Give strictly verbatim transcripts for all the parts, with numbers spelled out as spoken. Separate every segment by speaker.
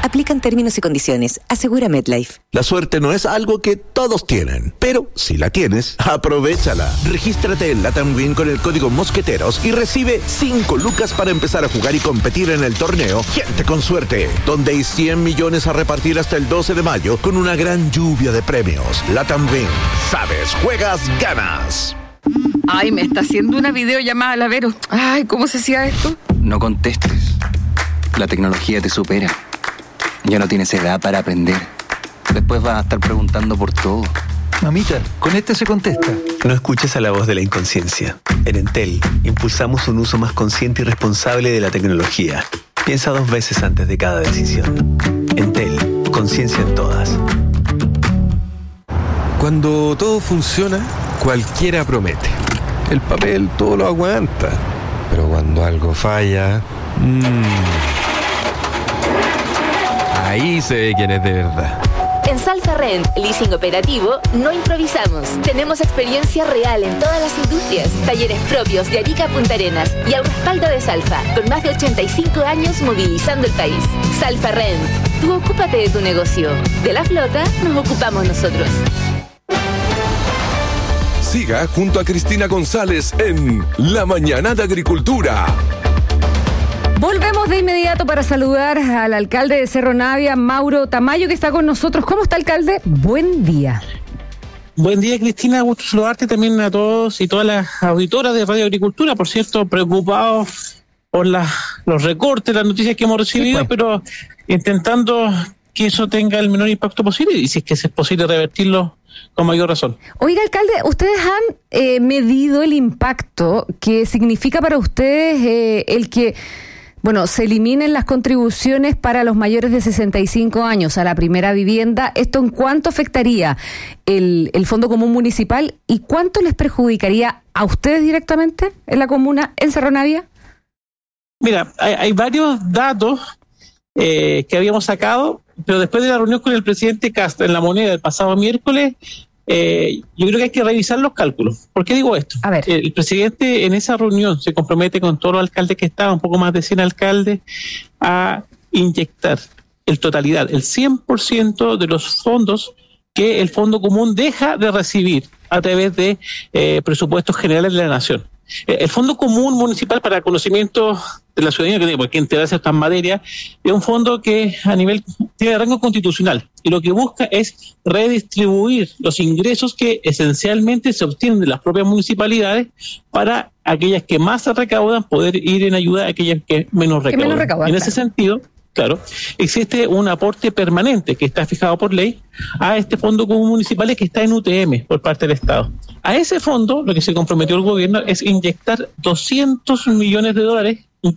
Speaker 1: Aplican términos y condiciones. Asegura MetLife.
Speaker 2: La suerte no es algo que todos tienen, pero si la tienes, aprovéchala. Regístrate en Latam Win con el código Mosqueteros y recibe cinco lucas para empezar a jugar y competir en el torneo Gente con Suerte, donde hay cien millones a repartir hasta el doce de mayo con una gran lluvia de premios. Latam Win. Sabes, juegas, ganas.
Speaker 3: Ay, me está haciendo una videollamada, la Vero. Ay, ¿cómo se hacía esto?
Speaker 4: No contestes. La tecnología te supera. Ya no tienes edad para aprender. Después vas a estar preguntando por todo.
Speaker 5: Mamita, con este se contesta.
Speaker 6: No escuches a la voz de la inconsciencia. En Entel, impulsamos un uso más consciente y responsable de la tecnología. Piensa dos veces antes de cada decisión. Entel, conciencia en todas.
Speaker 7: Cuando todo funciona, cualquiera promete. El papel todo lo aguanta. Pero cuando algo falla... Mmm, ahí se ve quién es de verdad.
Speaker 8: En Salfa Rent, leasing operativo, no improvisamos. Tenemos experiencia real en todas las industrias, talleres propios de Arica a Punta Arenas y al respaldo de Salfa, con más de ochenta y cinco años movilizando el país. Salfa Rent, tú ocúpate de tu negocio. De la flota nos ocupamos nosotros.
Speaker 9: Siga junto a Cristina González en La Mañana de Agricultura.
Speaker 3: Volvemos de inmediato para saludar al alcalde de Cerro Navia, Mauro Tamayo, que está con nosotros. ¿Cómo está, alcalde? Buen día.
Speaker 10: Buen día, Cristina. Gusto saludarte también a todos y todas las auditoras de Radio Agricultura. Por cierto, preocupados por la, los recortes, las noticias que hemos recibido, sí, pues, pero intentando que eso tenga el menor impacto posible y si es que es posible revertirlo con mayor razón.
Speaker 3: Oiga, alcalde, ¿ustedes han eh, medido el impacto que significa para ustedes eh, el que... Bueno, se eliminen las contribuciones para los mayores de sesenta y cinco años a la primera vivienda? ¿Esto en cuánto afectaría el, el Fondo Común Municipal y cuánto les perjudicaría a ustedes directamente en la comuna, en Cerro Navia?
Speaker 10: Mira, hay, hay varios datos eh, que habíamos sacado, pero después de la reunión con el presidente Castro en La Moneda el pasado miércoles, Eh, yo creo que hay que revisar los cálculos. ¿Por qué digo esto?
Speaker 3: A ver.
Speaker 10: El presidente en esa reunión se compromete con todos los alcaldes que estaban, un poco más de cien alcaldes, a inyectar en totalidad el cien por ciento de los fondos que el Fondo Común deja de recibir a través de eh, presupuestos generales de la Nación. Eh, el Fondo Común Municipal, para conocimiento de la ciudadanía, que tiene por qué enterarse de estas materias, es un fondo que a nivel tiene rango constitucional y lo que busca es redistribuir los ingresos que esencialmente se obtienen de las propias municipalidades para aquellas que más se recaudan poder ir en ayuda a aquellas que menos recaudan.
Speaker 3: Menos recaudan,
Speaker 10: en
Speaker 3: claro.
Speaker 10: ese sentido, claro, existe un aporte permanente que está fijado por ley a este Fondo Común Municipal que está en U T M por parte del Estado. A ese fondo lo que se comprometió el gobierno es inyectar doscientos millones de dólares,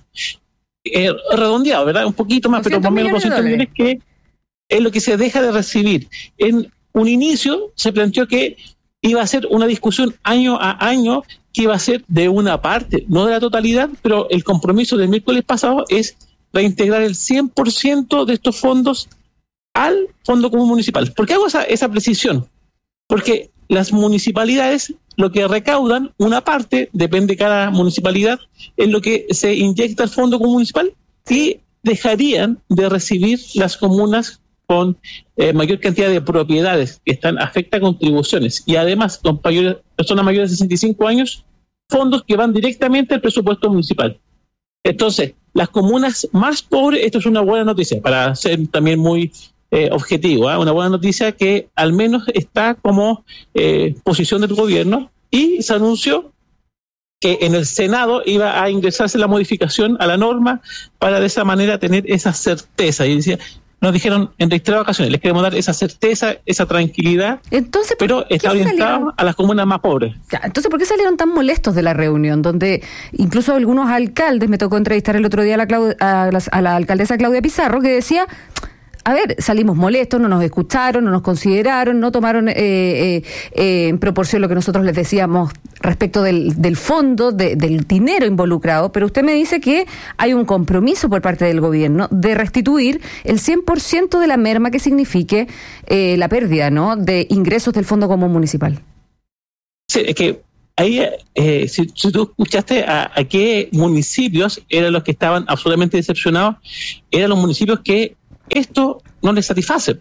Speaker 10: eh, redondeado, ¿verdad? Un poquito más, pero más o menos doscientos millones, que es lo que se deja de recibir. En un inicio se planteó que iba a ser una discusión año a año, que iba a ser de una parte, no de la totalidad, pero el compromiso del miércoles pasado es reintegrar el cien por ciento de estos fondos al Fondo Común Municipal. ¿Por qué hago esa, esa precisión? Porque las municipalidades lo que recaudan, una parte, depende de cada municipalidad, en lo que se inyecta al Fondo Común Municipal, y dejarían de recibir las comunas con eh, mayor cantidad de propiedades que están afecta a contribuciones y además con mayores, personas mayores de sesenta y cinco años, fondos que van directamente al presupuesto municipal. Entonces, las comunas más pobres, esto es una buena noticia, para ser también muy eh, objetivo, ¿eh? Una buena noticia que al menos está como eh, posición del gobierno, y se anunció que en el Senado iba a ingresarse la modificación a la norma para de esa manera tener esa certeza. Y decía, nos dijeron en reiteradas ocasiones, les queremos dar esa certeza, esa tranquilidad,
Speaker 3: entonces,
Speaker 10: pero está orientado salieron a las comunas más pobres.
Speaker 3: Ya, entonces, ¿por qué salieron tan molestos de la reunión? Donde incluso algunos alcaldes, me tocó entrevistar el otro día a la, Clau- a la, a la alcaldesa Claudia Pizarro, que decía, a ver, salimos molestos, no nos escucharon, no nos consideraron, no tomaron eh, eh, eh, en proporción lo que nosotros les decíamos respecto del, del fondo, de, del dinero involucrado, pero usted me dice que hay un compromiso por parte del gobierno de restituir el cien por ciento de la merma que signifique eh, la pérdida, ¿no?, de ingresos del Fondo Común Municipal.
Speaker 10: Sí, es que ahí, eh, si, si tú escuchaste a, a qué municipios eran los que estaban absolutamente decepcionados, eran los municipios que esto no les satisface.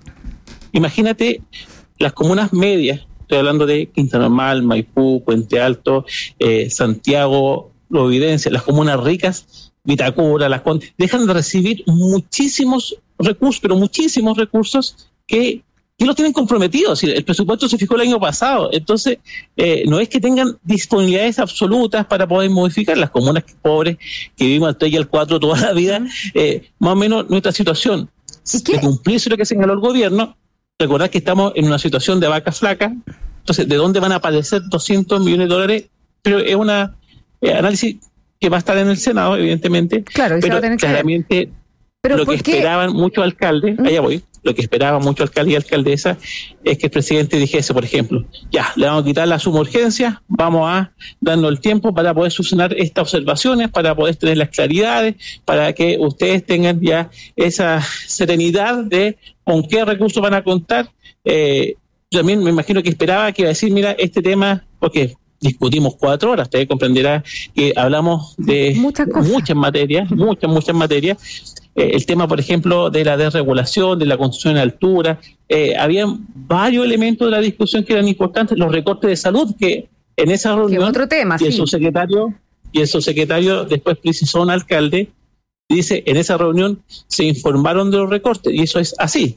Speaker 10: Imagínate las comunas medias, estoy hablando de Quinta Normal, Maipú, Puente Alto, eh, Santiago, Providencia, las comunas ricas, Vitacura, Las Condes, dejan de recibir muchísimos recursos, pero muchísimos recursos que, que los tienen comprometidos. El presupuesto se fijó el año pasado, entonces eh, no es que tengan disponibilidades absolutas para poder modificar. Las comunas pobres que vivimos al tres y al cuatro toda la vida, eh, más o menos nuestra situación, de cumplirse lo que señaló el gobierno. Recordad que estamos en una situación de vaca flaca, entonces ¿de dónde van a aparecer doscientos millones de dólares? Pero es una eh, análisis que va a estar en el Senado, evidentemente,
Speaker 3: claro, y
Speaker 10: pero
Speaker 3: se va a tener
Speaker 10: claramente
Speaker 3: que... ¿Pero
Speaker 10: lo que esperaban muchos alcaldes, ¿Mm? allá voy, lo que esperaban muchos alcaldes y alcaldesas es que el presidente dijese, por ejemplo, ya, le vamos a quitar la suma urgencia, vamos a darnos el tiempo para poder subsanar estas observaciones, para poder tener las claridades, para que ustedes tengan ya esa serenidad de con qué recursos van a contar. Eh, yo también me imagino que esperaba que iba a decir, mira, este tema, porque discutimos cuatro horas, usted comprenderá que hablamos de muchas, muchas materias, muchas, muchas materias. Eh, el tema, por ejemplo, de la desregulación, de la construcción en altura, eh, había varios elementos de la discusión que eran importantes, los recortes de salud, que en esa reunión,
Speaker 3: otro tema,
Speaker 10: y el
Speaker 3: sí.
Speaker 10: subsecretario, y el subsecretario después precisó a un alcalde, dice, en esa reunión se informaron de los recortes, y eso es así.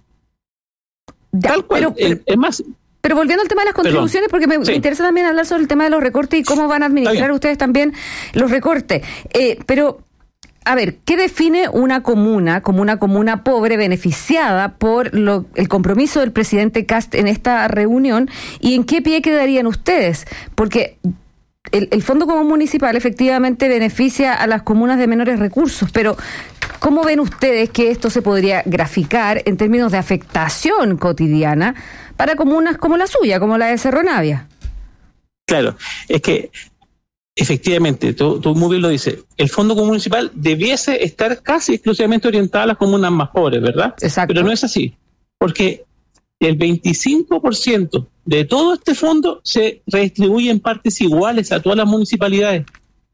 Speaker 3: Ya,
Speaker 10: Tal cual,
Speaker 3: pero, pero,
Speaker 10: es más...
Speaker 3: Pero volviendo al tema de las contribuciones, Perdón. porque me, sí. me interesa también hablar sobre el tema de los recortes y cómo van a administrar ustedes también los recortes. Eh, pero... A ver, ¿qué define una comuna como una comuna pobre beneficiada por lo, el compromiso del presidente Kast en esta reunión? ¿Y en qué pie quedarían ustedes? Porque el, el Fondo Común Municipal efectivamente beneficia a las comunas de menores recursos, pero ¿cómo ven ustedes que esto se podría graficar en términos de afectación cotidiana para comunas como la suya, como la de Cerro Navia?
Speaker 10: Claro, es que efectivamente, tú, tú muy bien lo dices, el Fondo Común Municipal debiese estar casi exclusivamente orientado a las comunas más pobres, ¿verdad?
Speaker 3: Exacto.
Speaker 10: Pero no es así, porque el veinticinco por ciento de todo este fondo se redistribuye en partes iguales a todas las municipalidades.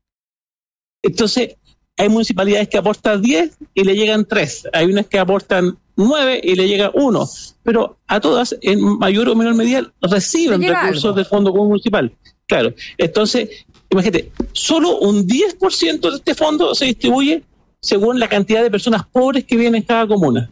Speaker 10: Entonces, hay municipalidades que aportan diez y le llegan tres, hay unas que aportan nueve y le llega uno, pero a todas, en mayor o menor medida, reciben recursos algo del Fondo Común Municipal. Claro, entonces... Imagínate, solo un diez por ciento de este fondo se distribuye según la cantidad de personas pobres que viven en cada comuna.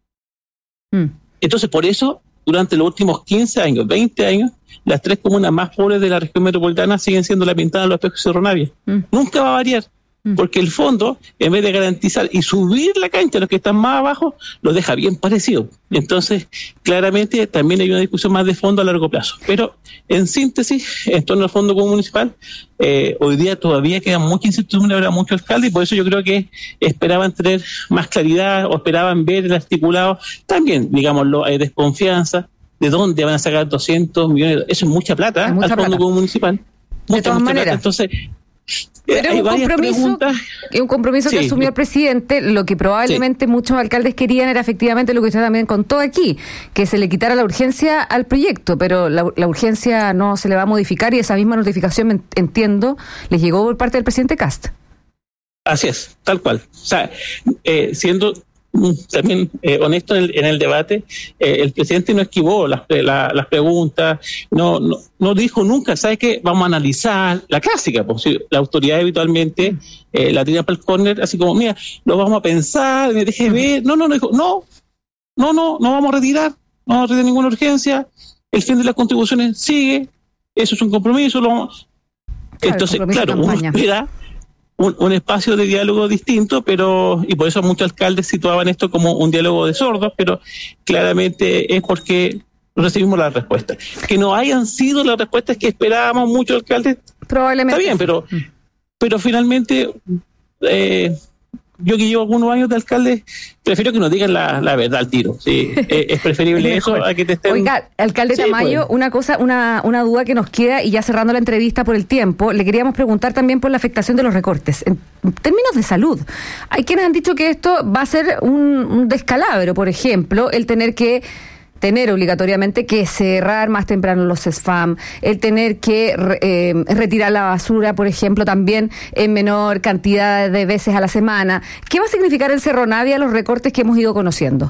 Speaker 10: Mm. Entonces, por eso, durante los últimos quince años, veinte años, las tres comunas más pobres de la región metropolitana siguen siendo La Pintana, Los Espejos y Cerro Navia. Mm. Nunca va a variar, mm. porque el fondo, en vez de garantizar y subir la cancha a los que están más abajo, lo deja bien parecido. Entonces, claramente, también hay una discusión más de fondo a largo plazo. Pero, en síntesis, en torno al Fondo Común Municipal, Eh, hoy día todavía queda mucha incertidumbre, habrá mucho alcalde, y por eso yo creo que esperaban tener más claridad o esperaban ver el articulado. También, digámoslo, hay desconfianza de dónde van a sacar doscientos millones. Eso es mucha plata, mucha al Fondo Común Municipal. Mucha,
Speaker 3: de todas
Speaker 10: mucha
Speaker 3: maneras.
Speaker 10: Plata. Entonces,
Speaker 3: Pero es un compromiso, es un compromiso sí. que asumió el presidente. Lo que probablemente sí. muchos alcaldes querían era efectivamente lo que usted también contó aquí, que se le quitara la urgencia al proyecto, pero la, la urgencia no se le va a modificar y esa misma notificación, entiendo, les llegó por parte del presidente Kast.
Speaker 10: Así es, tal cual. O sea, eh, siendo también eh, honesto en el, en el debate, eh, el presidente no esquivó las, la, las preguntas, no, no no dijo nunca, ¿sabes qué? Vamos a analizar la clásica, pues si la autoridad habitualmente eh, la tira para el córner, así como, mira, lo vamos a pensar, me deje ver, no, no, no, dijo, no, no, no, no vamos a retirar, no vamos a retirar ninguna urgencia, el fin de las contribuciones sigue, eso es un compromiso, lo vamos... Claro, entonces, claro, uno espera Un, un espacio de diálogo distinto, pero y por eso muchos alcaldes situaban esto como un diálogo de sordos, pero claramente es porque recibimos la respuesta. Que no hayan sido las respuestas que esperábamos muchos alcaldes,
Speaker 3: probablemente
Speaker 10: está bien,
Speaker 3: sí.
Speaker 10: pero pero finalmente eh, yo que llevo algunos años de alcalde, prefiero que nos digan la, la verdad al tiro. Sí, es, es preferible es eso a que te estén...
Speaker 3: Oiga, alcalde sí, Tamayo, pues. una cosa, una, una duda que nos queda, y ya cerrando la entrevista por el tiempo, le queríamos preguntar también por la afectación de los recortes. En términos de salud, hay quienes han dicho que esto va a ser un, un descalabro, por ejemplo, el tener que tener obligatoriamente que cerrar más temprano los S F A M, el tener que eh, retirar la basura, por ejemplo, también en menor cantidad de veces a la semana. ¿Qué va a significar el Cerro Navia, los recortes que hemos ido conociendo?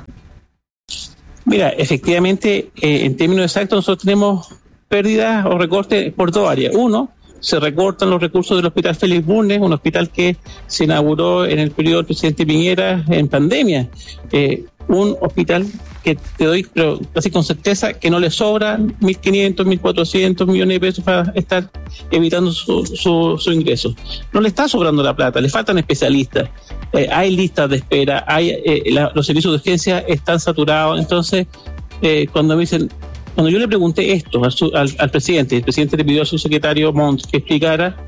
Speaker 10: Mira, efectivamente, eh, en términos exactos, nosotros tenemos pérdidas o recortes por dos áreas. Uno, se recortan los recursos del Hospital Félix Bulnes, un hospital que se inauguró en el periodo del presidente Piñera en pandemia. Eh, un hospital que te doy, pero casi con certeza, que no le sobran mil quinientos, mil cuatrocientos millones de pesos para estar evitando su, su, su ingreso. No le está sobrando la plata, le faltan especialistas, eh, hay listas de espera, hay eh, la, los servicios de urgencia están saturados. Entonces, eh, cuando me dicen, cuando yo le pregunté esto al, al, al presidente, el presidente le pidió a su secretario Montt que explicara,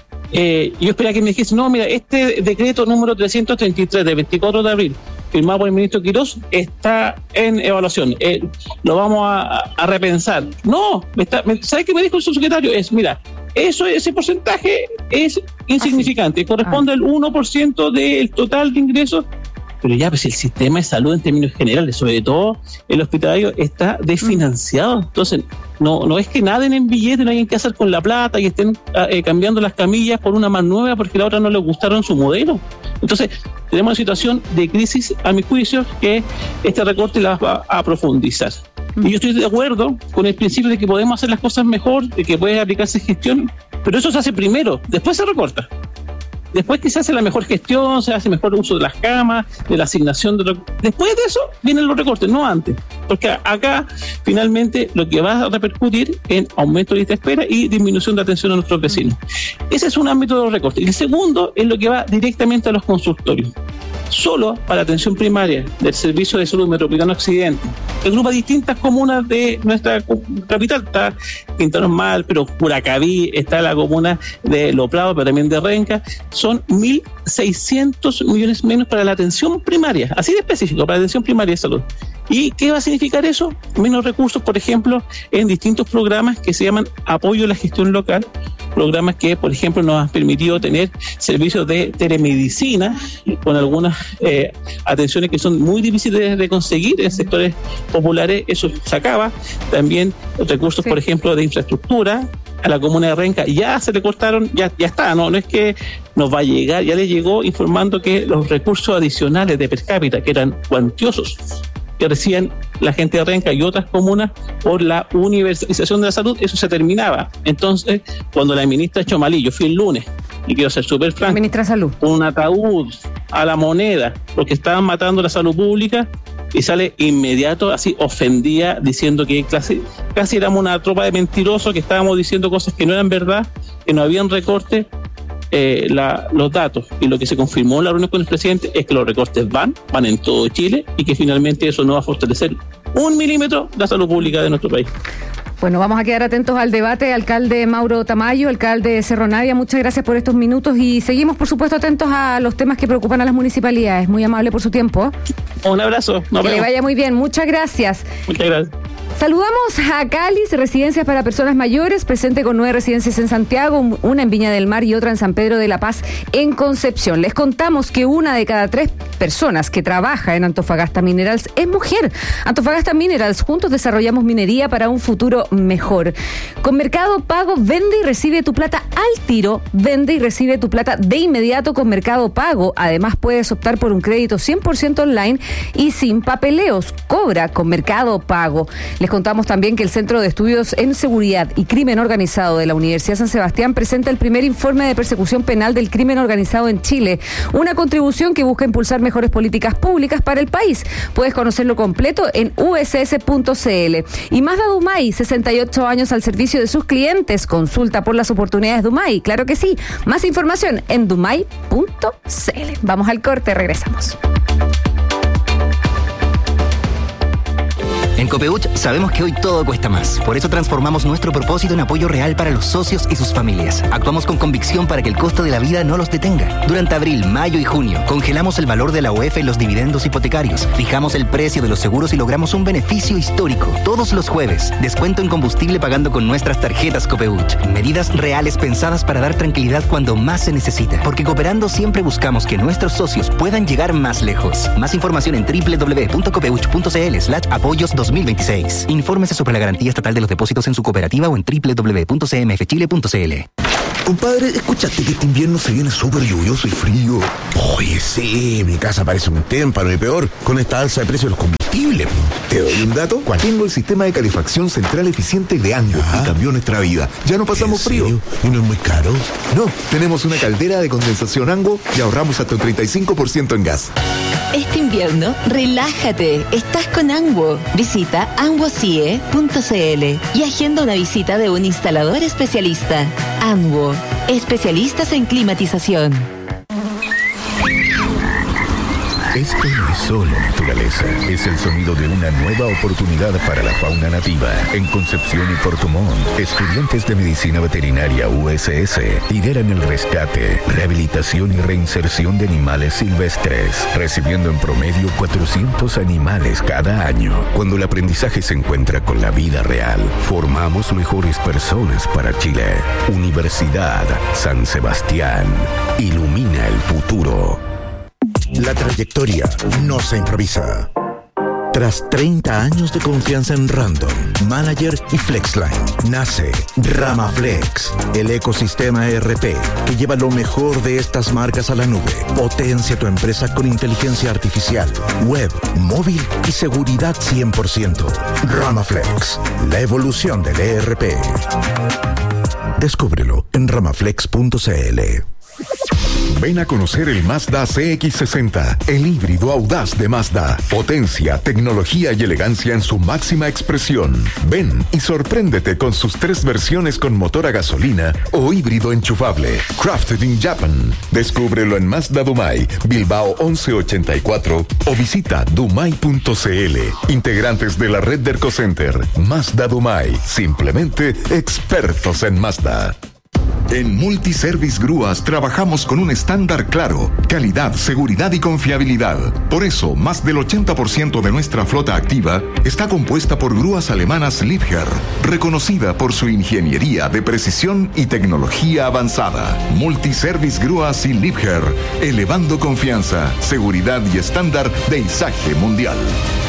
Speaker 10: eh, yo esperaba que me dijese, no, mira, este decreto número trescientos treinta y tres de veinticuatro de abril, firmado por el ministro Quirós, está en evaluación, eh, lo vamos a, a repensar. No, me está, me, ¿sabe qué me dijo el subsecretario? Es, mira, eso, ese porcentaje es insignificante, corresponde al uno por ciento del total de ingresos. Pero ya, pues el sistema de salud en términos generales, sobre todo el hospitalario, está desfinanciado. Entonces, no no es que naden en billetes, no hay que hacer con la plata y estén eh, cambiando las camillas por una más nueva porque la otra no les gustaron su modelo. Entonces, tenemos una situación de crisis, a mi juicio, que este recorte la va a profundizar. Y yo estoy de acuerdo con el principio de que podemos hacer las cosas mejor, de que puede aplicarse gestión, pero eso se hace primero, después se recorta. Después que se hace la mejor gestión, se hace mejor uso de las camas, de la asignación de lo... Después de eso vienen los recortes, no antes. Porque acá, finalmente, lo que va a repercutir en aumento de lista de espera y disminución de atención a nuestros vecinos. Ese es un ámbito de los recortes. Y el segundo es lo que va directamente a los consultorios. Solo para atención primaria del Servicio de Salud Metropolitano Occidente, que agrupa distintas comunas de nuestra capital. Está Quintana Normal, pero Curacaví, está la comuna de Lo Prado, pero también de Renca. Son mil seiscientos millones menos para la atención primaria, así de específico, para la atención primaria de salud. ¿Y qué va a significar eso? Menos recursos, por ejemplo, en distintos programas que se llaman apoyo a la gestión local, programas que, por ejemplo, nos han permitido tener servicios de telemedicina con algunas eh, atenciones que son muy difíciles de conseguir en sectores populares. Eso se acaba. También recursos, sí. por ejemplo, de infraestructura. A la comuna de Renca ya se le cortaron, ya, ya está, no, no es que nos va a llegar, ya le llegó informando que los recursos adicionales de per cápita, que eran cuantiosos, que recibían la gente de Renca y otras comunas por la universalización de la salud, eso se terminaba. Entonces, cuando la ministra Chomalí, yo fui el lunes, y quiero ser súper franco,
Speaker 3: ministra de Salud,
Speaker 10: un ataúd a la moneda, porque estaban matando la salud pública, y sale inmediato, así ofendía, diciendo que casi, casi éramos una tropa de mentirosos, que estábamos diciendo cosas que no eran verdad, que no habían recortes. Eh, la, los datos y lo que se confirmó en la reunión con el presidente es que los recortes van, van en todo Chile y que finalmente eso no va a fortalecer un milímetro la salud pública de nuestro país.
Speaker 3: Bueno, vamos a quedar atentos al debate. Alcalde Mauro Tamayo, alcalde de Cerro Navia, muchas gracias por estos minutos y seguimos, por supuesto, atentos a los temas que preocupan a las municipalidades. Muy amable por su tiempo.
Speaker 10: Un abrazo. Nos
Speaker 3: que
Speaker 10: vemos.
Speaker 3: le vaya muy bien. Muchas gracias.
Speaker 10: Muchas gracias.
Speaker 3: Saludamos a Cáliz, residencias para personas mayores, presente con nueve residencias en Santiago, una en Viña del Mar y otra en San Pedro de la Paz, en Concepción. Les contamos que una de cada tres personas que trabaja en Antofagasta Minerals es mujer. Antofagasta Minerals, juntos desarrollamos minería para un futuro mejor. Con Mercado Pago, vende y recibe tu plata al tiro, vende y recibe tu plata de inmediato con Mercado Pago. Además, puedes optar por un crédito cien por ciento online y sin papeleos. Cobra con Mercado Pago. Les contamos también que el Centro de Estudios en Seguridad y Crimen Organizado de la Universidad San Sebastián presenta el primer informe de persecución penal del crimen organizado en Chile, una contribución que busca impulsar mejores políticas públicas para el país. Puedes conocerlo completo en u s s punto c l. Y Mazda Dumay, sesenta y ocho años al servicio de sus clientes. Consulta por las oportunidades Dumay, claro que sí. Más información en dumay punto c l. Vamos al corte, regresamos.
Speaker 11: En Copeuch sabemos que hoy todo cuesta más. Por eso transformamos nuestro propósito en apoyo real para los socios y sus familias. Actuamos con convicción para que el costo de la vida no los detenga. Durante abril, mayo y junio, congelamos el valor de la O E F en los dividendos hipotecarios, fijamos el precio de los seguros y logramos un beneficio histórico. Todos los jueves, descuento en combustible pagando con nuestras tarjetas Copeuch. Medidas reales pensadas para dar tranquilidad cuando más se necesita. Porque cooperando siempre buscamos que nuestros socios puedan llegar más lejos. Más información en doble u doble u doble u punto copeuch punto c l slash apoyos dos mil mil veintiséis. Infórmese sobre la garantía estatal de los depósitos en su cooperativa o en doble u doble u doble u punto c m f chile punto c l.
Speaker 2: Compadre, ¿escuchaste que este invierno se viene súper lluvioso y frío? Oye, sí, mi casa parece un témpano y peor con esta alza de precios de los combustibles. ¿Te doy un dato?
Speaker 12: ¿Cuál? Tengo el sistema de calefacción central eficiente de Ango y cambió nuestra vida. Ya no pasamos frío.
Speaker 2: ¿Y no es muy caro?
Speaker 12: No, tenemos una caldera de condensación Ango y ahorramos hasta un treinta y cinco por ciento en gas.
Speaker 13: Este invierno, relájate. Estás con Ango. Visita angocie punto c l y agenda una visita de un instalador especialista. Ango, especialistas en climatización.
Speaker 14: Esto no es solo naturaleza, es el sonido de una nueva oportunidad para la fauna nativa. En Concepción y Puerto Montt, estudiantes de Medicina Veterinaria U S S lideran el rescate, rehabilitación y reinserción de animales silvestres, recibiendo en promedio cuatrocientos animales cada año. Cuando el aprendizaje se encuentra con la vida real, formamos mejores personas para Chile. Universidad San Sebastián, ilumina el futuro.
Speaker 2: La trayectoria no se improvisa. Tras treinta años de confianza en Random, Manager y Flexline, nace Ramaflex, el ecosistema E R P que lleva lo mejor de estas marcas a la nube. Potencia tu empresa con inteligencia artificial, web, móvil y seguridad cien por ciento. Ramaflex, la evolución del E R P. Descúbrelo en ramaflex punto c l.
Speaker 14: Ven a conocer el Mazda C X sesenta, el híbrido audaz de Mazda. Potencia, tecnología y elegancia en su máxima expresión. Ven y sorpréndete con sus tres versiones con motor a gasolina o híbrido enchufable. Crafted in Japan. Descúbrelo en Mazda Dumai, Bilbao once ochenta y cuatro o visita dumai punto c l. Integrantes de la red Derco Center. Mazda Dumai. Simplemente expertos en Mazda.
Speaker 15: En Multiservice Grúas trabajamos con un estándar claro, calidad, seguridad y confiabilidad. Por eso, más del ochenta por ciento de nuestra flota activa está compuesta por grúas alemanas Liebherr, reconocida por su ingeniería de precisión y tecnología avanzada. Multiservice Grúas y Liebherr, elevando confianza, seguridad y estándar de izaje mundial.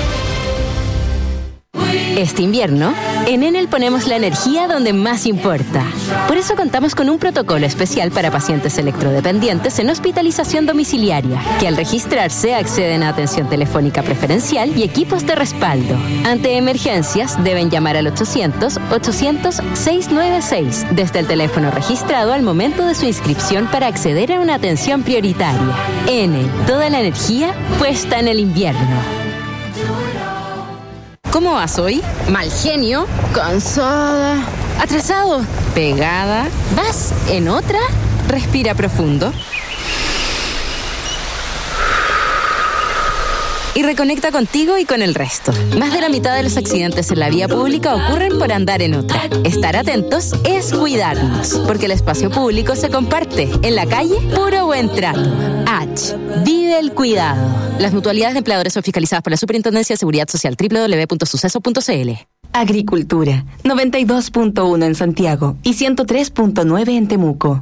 Speaker 8: Este invierno, en Enel ponemos la energía donde más importa. Por eso contamos con un protocolo especial para pacientes electrodependientes en hospitalización domiciliaria, que al registrarse acceden a atención telefónica preferencial y equipos de respaldo. Ante emergencias, deben llamar al ochocientos, ochocientos, seiscientos noventa y seis desde el teléfono registrado al momento de su inscripción para acceder a una atención prioritaria. Enel, toda la energía puesta en el invierno. ¿Cómo vas hoy? Mal genio, cansada, atrasado, pegada. ¿Vas en otra? Respira profundo. Y reconecta contigo y con el resto. Más de la mitad de los accidentes en la vía pública ocurren por andar en otra. Estar atentos es cuidarnos, porque el espacio público se comparte. En la calle, puro buen trato. H. Vive el cuidado. Las mutualidades de empleadores son fiscalizadas por la Superintendencia de Seguridad Social. doble u doble u doble u punto suceso punto c l.
Speaker 13: Agricultura, noventa y dos punto uno en Santiago y ciento tres punto nueve en Temuco.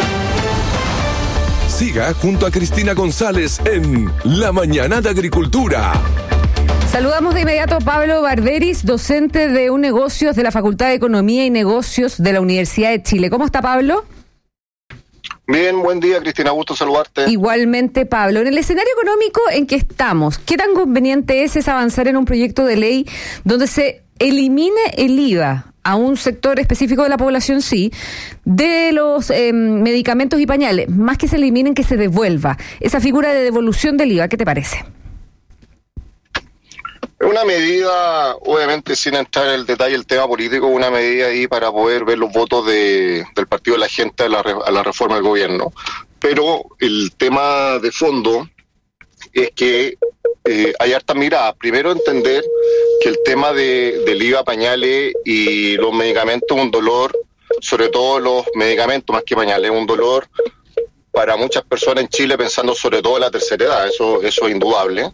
Speaker 9: Siga junto a Cristina González en La Mañana de Agricultura.
Speaker 3: Saludamos de inmediato a Pablo Barberis, docente de un negocios de la Facultad de Economía y Negocios de la Universidad de Chile. ¿Cómo está, Pablo?
Speaker 16: Bien, buen día, Cristina, gusto saludarte.
Speaker 3: Igualmente, Pablo. En el escenario económico en que estamos, ¿qué tan conveniente es, es avanzar en un proyecto de ley donde se elimine el I V A a un sector específico de la población, sí, de los eh, medicamentos y pañales, más que se eliminen, que se devuelva esa figura de devolución del I V A? ¿Qué te parece?
Speaker 16: Es una medida, obviamente sin entrar en el detalle del tema político, una medida ahí para poder ver los votos de, del Partido de la Gente a la, a la reforma del gobierno. Pero el tema de fondo es que eh, hay hartas miradas. Primero, entender que el tema de, del I V A, pañales y los medicamentos es un dolor, sobre todo los medicamentos más que pañales, es un dolor para muchas personas en Chile, pensando sobre todo en la tercera edad, eso, eso es indudable.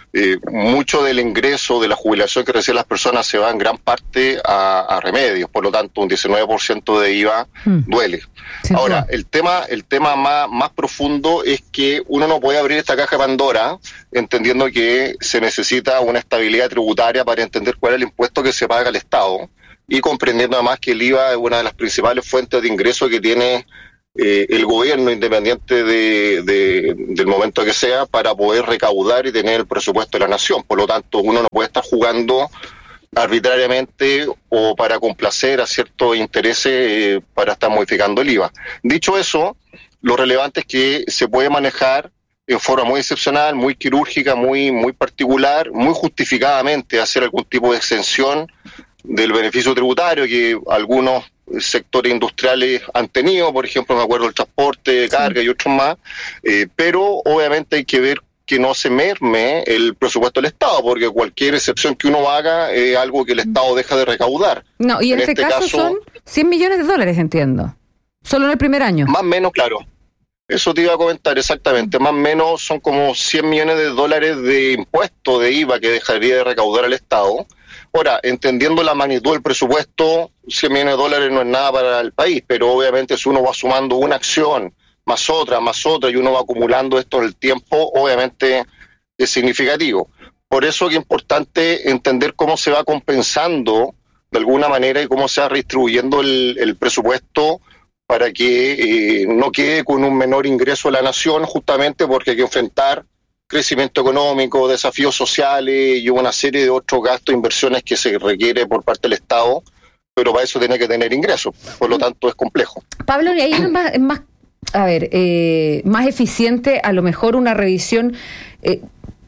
Speaker 16: eh, mucho del ingreso de la jubilación que reciben las personas se va en gran parte a, a remedios, por lo tanto un diecinueve por ciento de I V A mm. duele. Sin Ahora, duda. el tema el tema más, más profundo es que uno no puede abrir esta caja de Pandora entendiendo que se necesita una estabilidad tributaria para entender cuál es el impuesto que se paga al Estado y comprendiendo además que el I V A es una de las principales fuentes de ingreso que tiene eh, el gobierno, independiente de, de, del momento que sea, para poder recaudar y tener el presupuesto de la nación. Por lo tanto, uno no puede estar jugando arbitrariamente o para complacer a ciertos intereses eh, para estar modificando el I V A. Dicho eso, lo relevante es que se puede manejar en forma muy excepcional, muy quirúrgica, muy, muy particular, muy justificadamente hacer algún tipo de exención del beneficio tributario que algunos sectores industriales han tenido, por ejemplo, me acuerdo el transporte, carga sí. y otros más, eh, pero obviamente hay que ver que no se merme el presupuesto del Estado, porque cualquier excepción que uno haga es algo que el Estado deja de recaudar.
Speaker 3: No, y en, en este, este caso, caso son cien millones de dólares, entiendo, solo en el primer año.
Speaker 16: Más o menos, claro. Eso te iba a comentar exactamente, más o menos son como cien millones de dólares de impuesto de I V A que dejaría de recaudar el Estado. Ahora, entendiendo la magnitud del presupuesto, cien millones de dólares no es nada para el país, pero obviamente si uno va sumando una acción, más otra, más otra, y uno va acumulando esto en el tiempo, obviamente es significativo. Por eso que es importante entender cómo se va compensando de alguna manera y cómo se va redistribuyendo el, el presupuesto para que eh, no quede con un menor ingreso a la nación, justamente porque hay que enfrentar crecimiento económico, desafíos sociales y una serie de otros gastos e inversiones que se requiere por parte del Estado, pero para eso tiene que tener ingresos, por lo tanto es complejo.
Speaker 3: Pablo, ¿y ahí es más, es más, a ver, eh, más eficiente a lo mejor una revisión eh,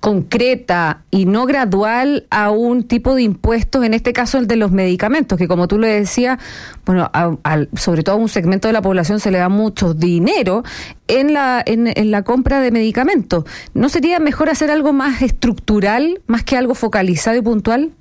Speaker 3: concreta y no gradual a un tipo de impuestos, en este caso el de los medicamentos, que como tú le decías, bueno, a, a, sobre todo a un segmento de la población se le da mucho dinero en la, en, en la compra de medicamentos? ¿No sería mejor hacer algo más estructural, más que algo focalizado y puntual?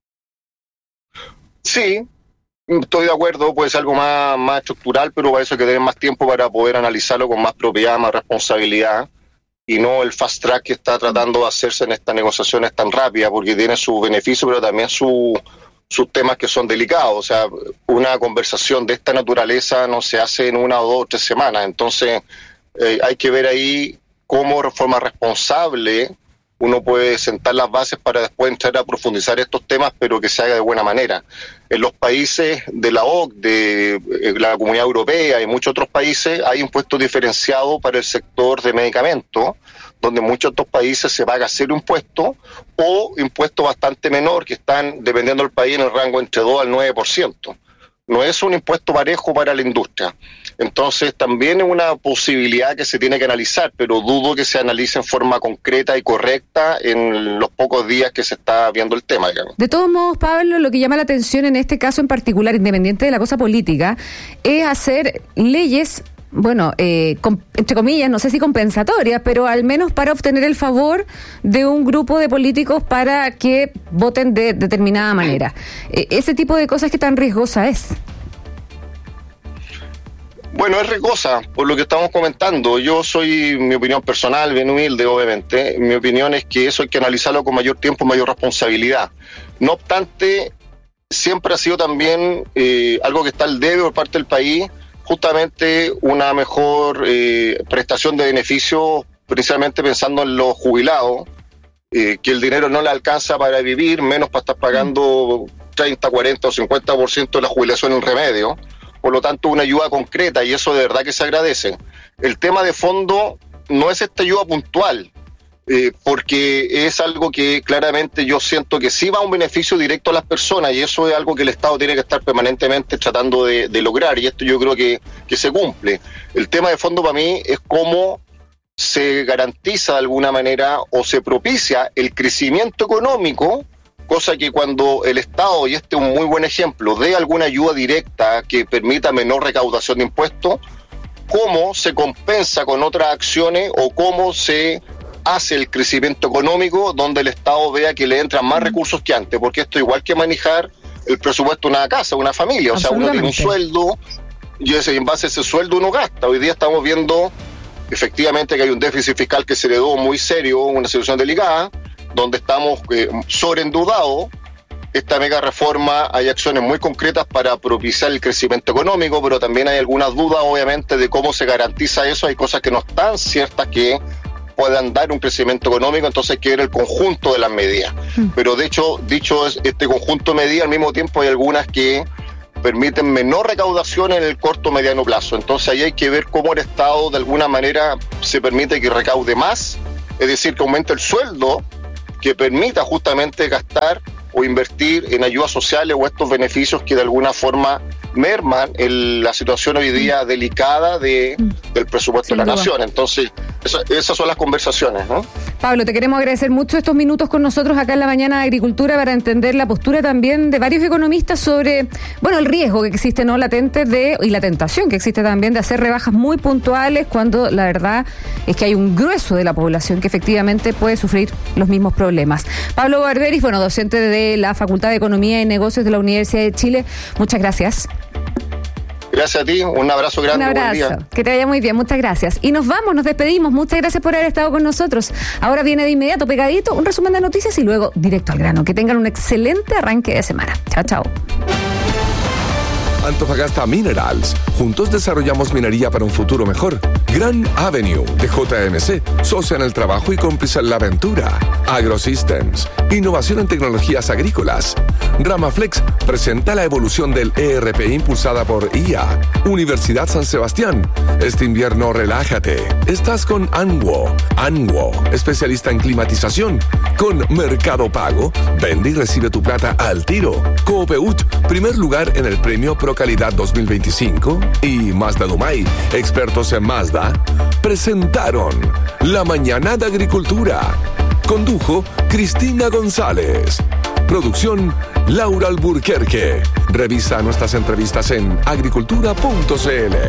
Speaker 16: Sí, estoy de acuerdo, puede ser algo más, más estructural, pero para eso hay que tener más tiempo para poder analizarlo con más propiedad, más responsabilidad, y no el fast track que está tratando de hacerse en estas negociaciones tan rápidas, porque tiene sus beneficios, pero también su, sus temas que son delicados. O sea, una conversación de esta naturaleza no se hace en una o dos o tres semanas. Entonces, eh, hay que ver ahí cómo de forma responsable uno puede sentar las bases para después entrar a profundizar estos temas, pero que se haga de buena manera. En los países de la O C D E, de la Comunidad Europea y muchos otros países, hay impuestos diferenciados para el sector de medicamentos, donde en muchos otros países se paga cero impuesto o impuesto bastante menor, que están, dependiendo del país, en el rango entre dos al nueve por ciento. No es un impuesto parejo para la industria. Entonces también es una posibilidad que se tiene que analizar, pero dudo que se analice en forma concreta y correcta en los pocos días que se está viendo el tema, digamos.
Speaker 3: De todos modos, Pablo, lo que llama la atención en este caso en particular, independiente de la cosa política, es hacer leyes, bueno, eh, com, entre comillas, no sé si compensatorias, pero al menos para obtener el favor de un grupo de políticos para que voten de determinada manera. Eh, ese tipo de cosas, ¿qué tan riesgosa es?
Speaker 16: Bueno, es riesgosa, por lo que estamos comentando. Yo soy, mi opinión personal, bien humilde, obviamente. Mi opinión es que eso hay que analizarlo con mayor tiempo, mayor responsabilidad. No obstante, siempre ha sido también eh, algo que está al debe por parte del país, justamente una mejor eh, prestación de beneficios, principalmente pensando en los jubilados, eh, que el dinero no le alcanza para vivir, menos para estar pagando treinta, cuarenta o cincuenta por ciento de la jubilación en remedio. Por lo tanto, una ayuda concreta, y eso de verdad que se agradece. El tema de fondo no es esta ayuda puntual, eh, porque es algo que claramente yo siento que sí va a un beneficio directo a las personas, y eso es algo que el Estado tiene que estar permanentemente tratando de, de lograr, y esto yo creo que, que se cumple. El tema de fondo para mí es cómo se garantiza de alguna manera o se propicia el crecimiento económico, cosa que cuando el Estado, y este es un muy buen ejemplo, dé alguna ayuda directa que permita menor recaudación de impuestos, cómo se compensa con otras acciones o cómo se hace el crecimiento económico donde el Estado vea que le entran más recursos que antes, porque esto es igual que manejar el presupuesto de una casa, una familia. O sea, uno tiene un sueldo y ese, en base a ese sueldo uno gasta. Hoy día estamos viendo efectivamente que hay un déficit fiscal que se heredó muy serio, una situación delicada, donde estamos eh, sobreendeudados, esta mega reforma hay acciones muy concretas para propiciar el crecimiento económico, pero también hay algunas dudas, obviamente, de cómo se garantiza eso. Hay cosas que no están ciertas que puedan dar un crecimiento económico, entonces hay que ver el conjunto de las medidas. Mm. Pero de hecho, dicho este conjunto de medidas, al mismo tiempo hay algunas que permiten menor recaudación en el corto o mediano plazo. Entonces ahí hay que ver cómo el Estado de alguna manera se permite que recaude más, es decir, que aumente el sueldo, que permita justamente gastar o invertir en ayudas sociales o estos beneficios que de alguna forma merman en la situación hoy día delicada de, del presupuesto Sin de la duda. Nación. Entonces, eso, esas son las conversaciones, ¿no?
Speaker 3: Pablo, te queremos agradecer mucho estos minutos con nosotros acá en la Mañana de Agricultura para entender la postura también de varios economistas sobre, bueno, el riesgo que existe, ¿no?, latente de, y la tentación que existe también de hacer rebajas muy puntuales cuando la verdad es que hay un grueso de la población que efectivamente puede sufrir los mismos problemas. Pablo Barberis, bueno, docente de la Facultad de Economía y Negocios de la Universidad de Chile, muchas gracias.
Speaker 16: Gracias a ti, un abrazo grande.
Speaker 3: Un abrazo,
Speaker 16: buen día.
Speaker 3: Que te vaya muy bien, muchas gracias. Y nos vamos, nos despedimos, muchas gracias por haber estado con nosotros. Ahora viene de inmediato, pegadito, un resumen de noticias y luego directo al grano. Que tengan un excelente arranque de semana. Chao, chao.
Speaker 9: Antofagasta Minerals. Juntos desarrollamos minería para un futuro mejor. Gran Avenue de J M C. Socia en el trabajo y cómplice en la aventura. AgroSystems. Innovación en tecnologías agrícolas. Ramaflex presenta la evolución del E R P impulsada por I A. Universidad San Sebastián. Este invierno relájate. Estás con Anwo. Anwo, especialista en climatización. Con Mercado Pago, vende y recibe tu plata al tiro. Coopeuch, primer lugar en el premio Pro Calidad dos mil veinticinco. Y Mazda Dumay, expertos en Mazda, presentaron La Mañana de Agricultura. Condujo Cristina González. Producción Laura Alburquerque. Revisa nuestras entrevistas en agricultura punto c l.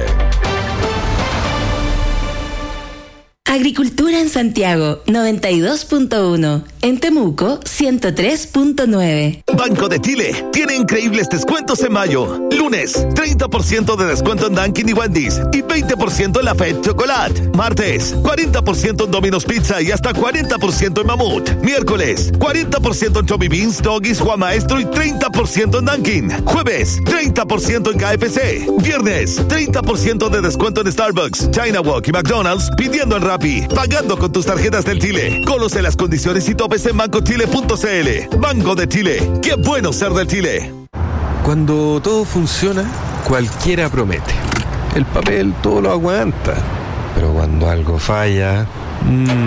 Speaker 13: Agricultura en Santiago, noventa y dos punto uno. En Temuco, ciento tres punto nueve.
Speaker 17: Banco de Chile tiene increíbles descuentos en mayo. Lunes, treinta por ciento de descuento en Dunkin' y Wendy's y veinte por ciento en la Fed Chocolate. Martes, cuarenta por ciento en Domino's Pizza y hasta cuarenta por ciento en Mamut. Miércoles, cuarenta por ciento en Chubby Beans, Doggies, Juan Maestro y treinta por ciento en Dunkin'. Jueves, treinta por ciento en K F C. Viernes, treinta por ciento de descuento en Starbucks, China Walk y McDonald's pidiendo en Rappi. Pagando con tus tarjetas del Chile. Conoce las condiciones y topes en banco chile punto c l. Banco de Chile. ¡Qué bueno ser de Chile!
Speaker 7: Cuando todo funciona, cualquiera promete. El papel todo lo aguanta. Pero cuando algo falla... Mmm,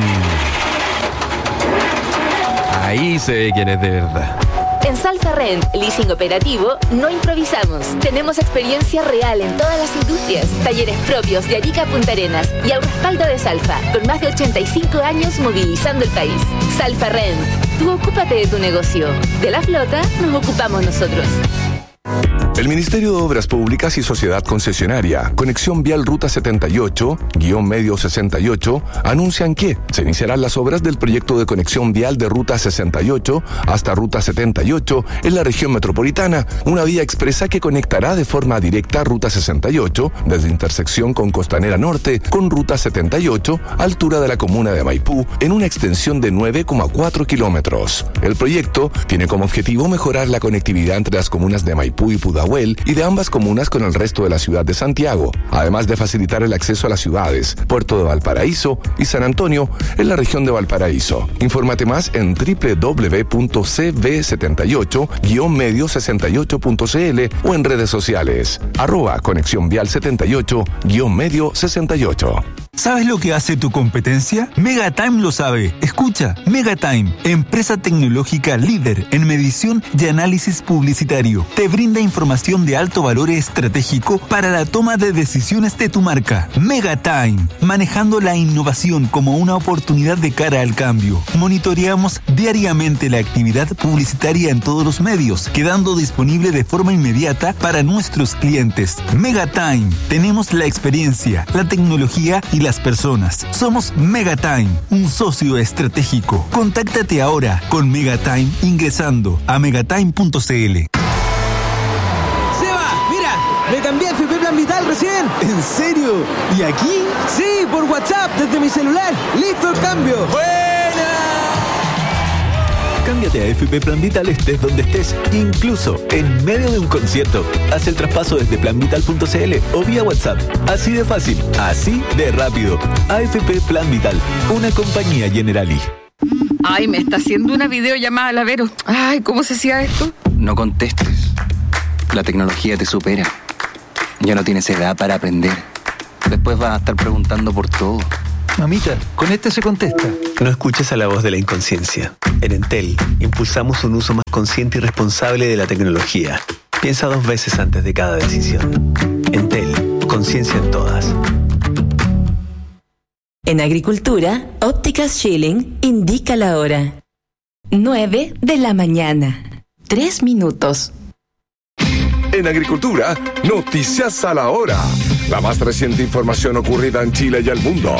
Speaker 7: ahí se ve quién es de verdad.
Speaker 8: En Salfa Rent, leasing operativo, no improvisamos. Tenemos experiencia real en todas las industrias, talleres propios de Arica a Punta Arenas y al respaldo de Salfa, con más de ochenta y cinco años movilizando el país. Salfa Rent, tú ocúpate de tu negocio. De la flota nos ocupamos nosotros.
Speaker 9: El Ministerio de Obras Públicas y Sociedad Concesionaria, Conexión Vial Ruta setenta y ocho, guión medio sesenta y ocho, anuncian que se iniciarán las obras del proyecto de conexión vial de Ruta sesenta y ocho hasta Ruta setenta y ocho en la región metropolitana, una vía expresa que conectará de forma directa Ruta sesenta y ocho desde intersección con Costanera Norte con Ruta setenta y ocho, altura de la comuna de Maipú, en una extensión de nueve coma cuatro kilómetros. El proyecto tiene como objetivo mejorar la conectividad entre las comunas de Maipú y Pudahuel y de ambas comunas con el resto de la ciudad de Santiago, además de facilitar el acceso a las ciudades Puerto de Valparaíso y San Antonio en la región de Valparaíso. Infórmate más en doble u doble u doble u punto c v setenta y ocho guión medio sesenta y ocho punto c l o en redes sociales arroba conexión vial setenta y ocho guión medio sesenta y ocho.
Speaker 18: ¿Sabes lo que hace tu competencia? Megatime lo sabe. Escucha, Megatime, empresa tecnológica líder en medición y análisis publicitario. Te brinda información de alto valor estratégico para la toma de decisiones de tu marca. Megatime, manejando la innovación como una oportunidad de cara al cambio. Monitoreamos diariamente la actividad publicitaria en todos los medios, quedando disponible de forma inmediata para nuestros clientes. Megatime, tenemos la experiencia, la tecnología y las personas. Somos Megatime, un socio estratégico. Contáctate ahora con Megatime ingresando a megatime punto c l.
Speaker 19: ¡Seba! ¡Mira! ¡Me cambié a F P Plan Vital recién! ¿En serio? ¿Y aquí? Sí, por WhatsApp, desde mi celular. ¡Listo el cambio! ¡Buena!
Speaker 20: Cámbiate a F P Plan Vital estés donde estés, incluso en medio de un concierto. Haz el traspaso desde plan vital punto c l o vía WhatsApp. Así de fácil, así de rápido. A F P Plan Vital, una compañía Generali.
Speaker 3: Ay, me está haciendo una videollamada, la Vero. Ay, ¿cómo se hacía esto?
Speaker 4: No contestes. La tecnología te supera. Ya no tienes edad para aprender. Después vas a estar preguntando por todo.
Speaker 5: Mamita, con este se contesta.
Speaker 6: No escuches a la voz de la inconsciencia. En Entel, impulsamos un uso más consciente y responsable de la tecnología. Piensa dos veces antes de cada decisión. Entel, conciencia en todas.
Speaker 13: En agricultura, Ópticas Schilling indica la hora. nueve de la mañana. Tres minutos.
Speaker 9: En agricultura, noticias a la hora. La más reciente información ocurrida en Chile y el mundo.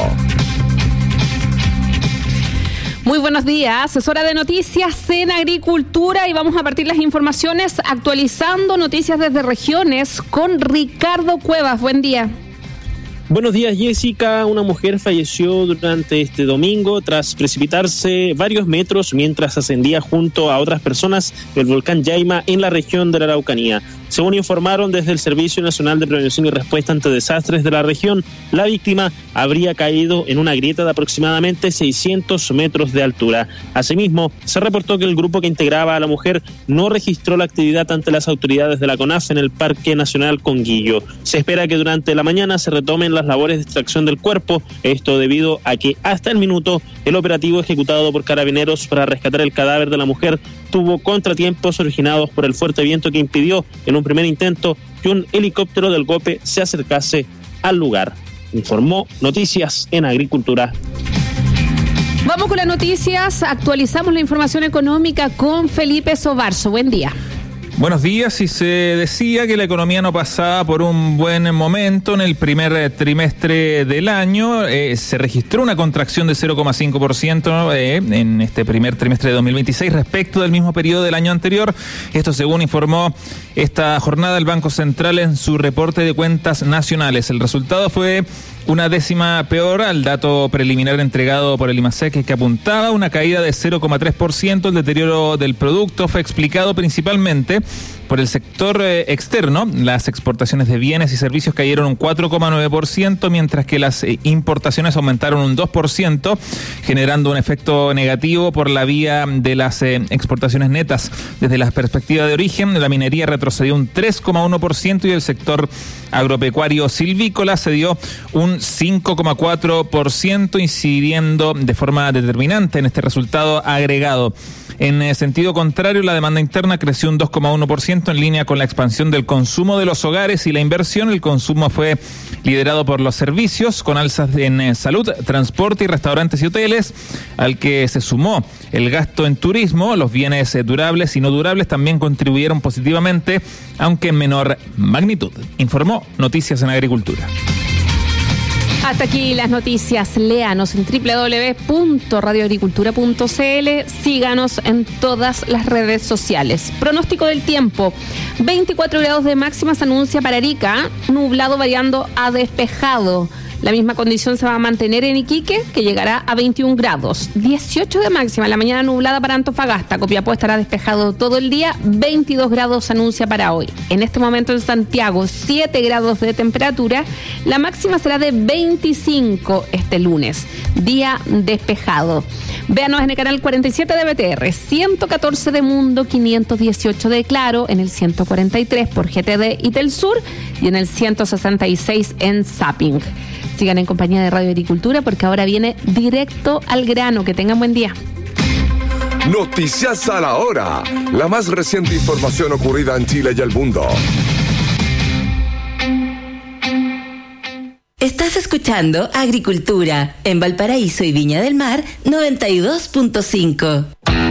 Speaker 3: Muy buenos días, es hora de noticias en agricultura y vamos a partir las informaciones actualizando noticias desde regiones con Ricardo Cuevas. Buen día.
Speaker 10: Buenos días, Jessica. Una mujer falleció durante este domingo tras precipitarse varios metros mientras ascendía junto a otras personas del volcán Yaima en la región de la Araucanía. Según informaron desde el Servicio Nacional de Prevención y Respuesta ante Desastres de la región, la víctima habría caído en una grieta de aproximadamente seiscientos metros de altura. Asimismo, se reportó que el grupo que integraba a la mujer no registró la actividad ante las autoridades de la CONAF en el Parque Nacional Conguillo. Se espera que durante la mañana se retomen las labores de extracción del cuerpo, esto debido a que hasta el minuto el operativo ejecutado por carabineros para rescatar el cadáver de la mujer tuvo contratiempos originados por el fuerte viento que impidió en un primer intento que un helicóptero del GOPE se acercase al lugar. Informó Noticias en Agricultura.
Speaker 3: Vamos con las noticias, actualizamos la información económica con Felipe Sobarzo. Buen día.
Speaker 21: Buenos días. Y se decía que la economía no pasaba por un buen momento en el primer trimestre del año. Eh, se registró una contracción de cero coma cinco por ciento eh, en este primer trimestre de dos mil veintiséis respecto del mismo periodo del año anterior. Esto según informó esta jornada el Banco Central en su reporte de cuentas nacionales. El resultado fue una décima peor al dato preliminar entregado por el IMASEC, que apuntaba a una caída de cero coma tres por ciento. El deterioro del producto fue explicado principalmente por el sector eh, externo. Las exportaciones de bienes y servicios cayeron un cuatro coma nueve por ciento, mientras que las eh, importaciones aumentaron un dos por ciento, generando un efecto negativo por la vía de las eh, exportaciones netas. Desde la perspectiva de origen, la minería retrocedió un tres coma uno por ciento y el sector agropecuario silvícola cedió un cinco coma cuatro por ciento, incidiendo de forma determinante en este resultado agregado. En sentido contrario, la demanda interna creció un dos coma uno por ciento en línea con la expansión del consumo de los hogares y la inversión. El consumo fue liderado por los servicios, con alzas en salud, transporte y restaurantes y hoteles, al que se sumó el gasto en turismo. Los bienes durables y no durables también contribuyeron positivamente, aunque en menor magnitud. Informó Noticias en Agricultura.
Speaker 3: Hasta aquí las noticias. Léanos en doble u doble u doble u punto radio agricultura punto c l. Síganos en todas las redes sociales. Pronóstico del tiempo. veinticuatro grados de máxima se anuncia para Arica, nublado variando a despejado. La misma condición se va a mantener en Iquique, que llegará a veintiún grados. dieciocho de máxima, la mañana nublada para Antofagasta. Copiapó estará despejado todo el día. veintidós grados se anuncia para hoy. En este momento en Santiago, siete grados de temperatura. La máxima será de veinticinco este lunes. Día despejado. Véanos en el canal cuarenta y siete de B T R, ciento catorce de Mundo, quinientos dieciocho de Claro, en el ciento cuarenta y tres por G T D y Telsur y en el ciento sesenta y seis en Zapping. Sigan en compañía de Radio Agricultura porque ahora viene directo al grano. Que tengan buen día.
Speaker 9: Noticias a la hora. La más reciente información ocurrida en Chile y el mundo.
Speaker 13: Estás escuchando Agricultura en Valparaíso y Viña del Mar noventa y dos punto cinco.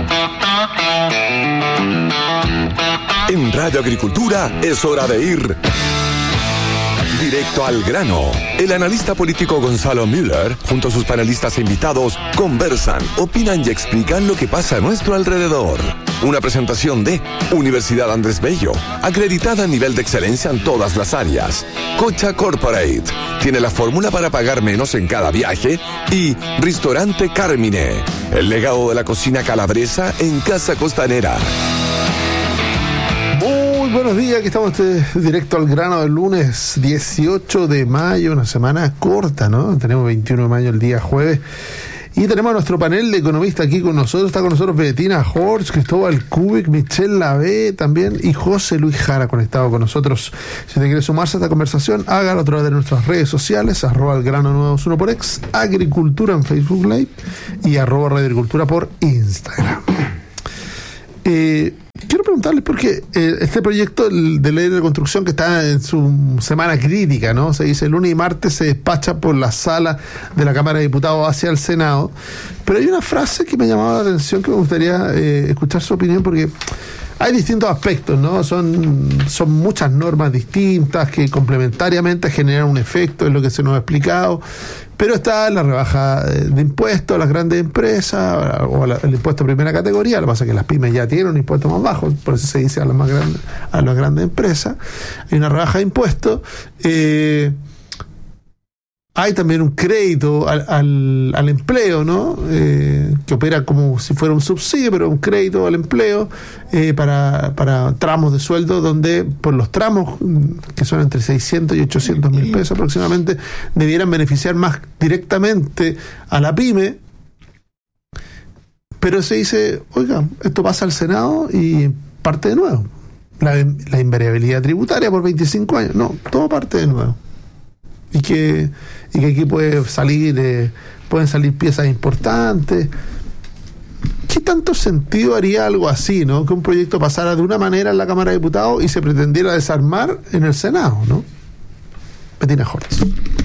Speaker 9: En Radio Agricultura es hora de ir directo al grano. El analista político Gonzalo Müller, junto a sus panelistas e invitados, conversan, opinan y explican lo que pasa a nuestro alrededor. Una presentación de Universidad Andrés Bello, acreditada a nivel de excelencia en todas las áreas. Cocha Corporate tiene la fórmula para pagar menos en cada viaje. Y Restaurante Carmine, el legado de la cocina calabresa en Casa Costanera.
Speaker 1: Muy buenos días, aquí estamos este, directo al grano del lunes dieciocho de mayo, una semana corta, ¿no? Tenemos veintiuno de mayo el día jueves. Y tenemos a nuestro panel de economistas aquí con nosotros. Está con nosotros Bettina Horst, Cristóbal Kubik, Michelle Lavé también y José Luis Jara conectado con nosotros. Si te quiere sumarse a esta conversación, hágalo a través de nuestras redes sociales, arroba el grano nueve uno por ex, Agricultura en Facebook Live y arroba Radio Agricultura por Instagram. Eh, quiero preguntarles porque eh, este proyecto de ley de construcción que está en su semana crítica, ¿no? Se dice el lunes y martes se despacha por la sala de la Cámara de Diputados hacia el Senado, pero hay una frase que me ha llamado la atención que me gustaría eh, escuchar su opinión porque hay distintos aspectos, ¿no? Son, son muchas normas distintas que complementariamente generan un efecto, es lo que se nos ha explicado, pero está la rebaja de impuestos a las grandes empresas o la, el impuesto de primera categoría. Lo que pasa es que las pymes ya tienen un impuesto más bajo, por eso se dice a las más grandes, a las grandes empresas. Hay una rebaja de impuestos. Eh, Hay también un crédito al, al, al empleo, ¿no? Eh, que opera como si fuera un subsidio, pero un crédito al empleo eh, para, para tramos de sueldo, donde por los tramos, que son entre seiscientos y ochocientos mil pesos aproximadamente, debieran beneficiar más directamente a la pyme. Pero se dice, oiga, esto pasa al Senado y parte de nuevo. La, la invariabilidad tributaria por veinticinco años. No, todo parte de nuevo. Y que, y que aquí puede salir, eh, pueden salir piezas importantes. ¿Qué tanto sentido haría algo así, ¿no? Que un proyecto pasara de una manera en la Cámara de Diputados y se pretendiera desarmar en el Senado, ¿no? Bettina Horst.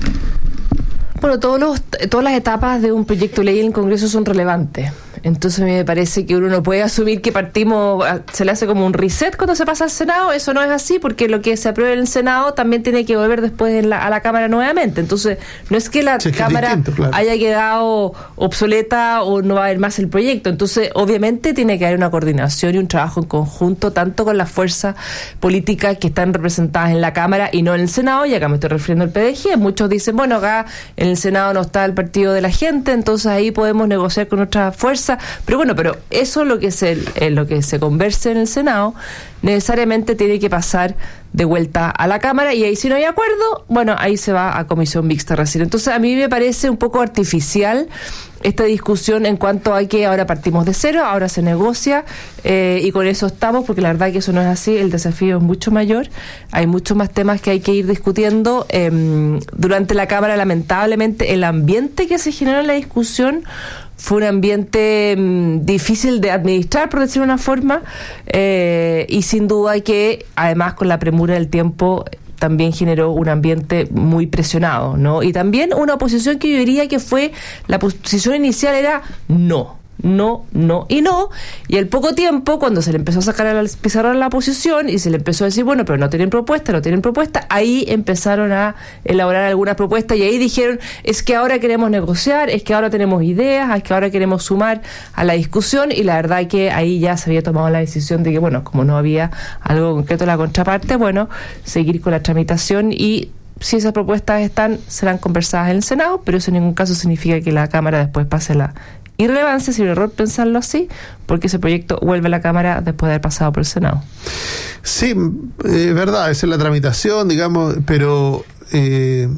Speaker 22: Bueno, todos los, todas las etapas de un proyecto de ley en el Congreso son relevantes. Entonces me parece que uno no puede asumir que partimos, se le hace como un reset cuando se pasa al Senado. Eso no es así, porque lo que se apruebe en el Senado también tiene que volver después en la, a la Cámara nuevamente. Entonces no es que la sí, Cámara distinto, claro. haya quedado obsoleta o no va a haber más el proyecto. Entonces obviamente tiene que haber una coordinación y un trabajo en conjunto, tanto con las fuerzas políticas que están representadas en la Cámara y no en el Senado. Y acá me estoy refiriendo al P D G. Muchos dicen, bueno, acá en el Senado no está el Partido de la Gente, entonces ahí podemos negociar con nuestra fuerza. Pero bueno, pero eso lo que se eh, lo que se converse en el Senado necesariamente tiene que pasar de vuelta a la Cámara, y ahí si no hay acuerdo, bueno, ahí se va a comisión mixta recién. Entonces a mí me parece un poco artificial esta discusión en cuanto a que ahora partimos de cero, ahora se negocia eh, y con eso estamos, porque la verdad que eso no es así. El desafío es mucho mayor, hay muchos más temas que hay que ir discutiendo. Eh, durante la Cámara, lamentablemente, el ambiente que se generó en la discusión fue un ambiente mmm, difícil de administrar, por decirlo de una forma, eh, y sin duda que, además, con la premura del tiempo, también generó un ambiente muy presionado, ¿no? Y también una oposición que yo diría que fue, la posición inicial era no. No, no y no, y al poco tiempo, cuando se le empezó a sacar al pizarrón la posición y se le empezó a decir, bueno, pero no tienen propuesta, no tienen propuesta, ahí empezaron a elaborar algunas propuestas y ahí dijeron, es que ahora queremos negociar, es que ahora tenemos ideas, es que ahora queremos sumar a la discusión, y la verdad que ahí ya se había tomado la decisión de que, bueno, como no había algo concreto en la contraparte, bueno, seguir con la tramitación, y si esas propuestas están, serán conversadas en el Senado, pero eso en ningún caso significa que la Cámara después pase la irrelevancia, es un error pensarlo así, porque ese proyecto vuelve a la Cámara después de haber pasado por el Senado.
Speaker 1: Sí, es eh, verdad, esa es la tramitación, digamos, pero eh,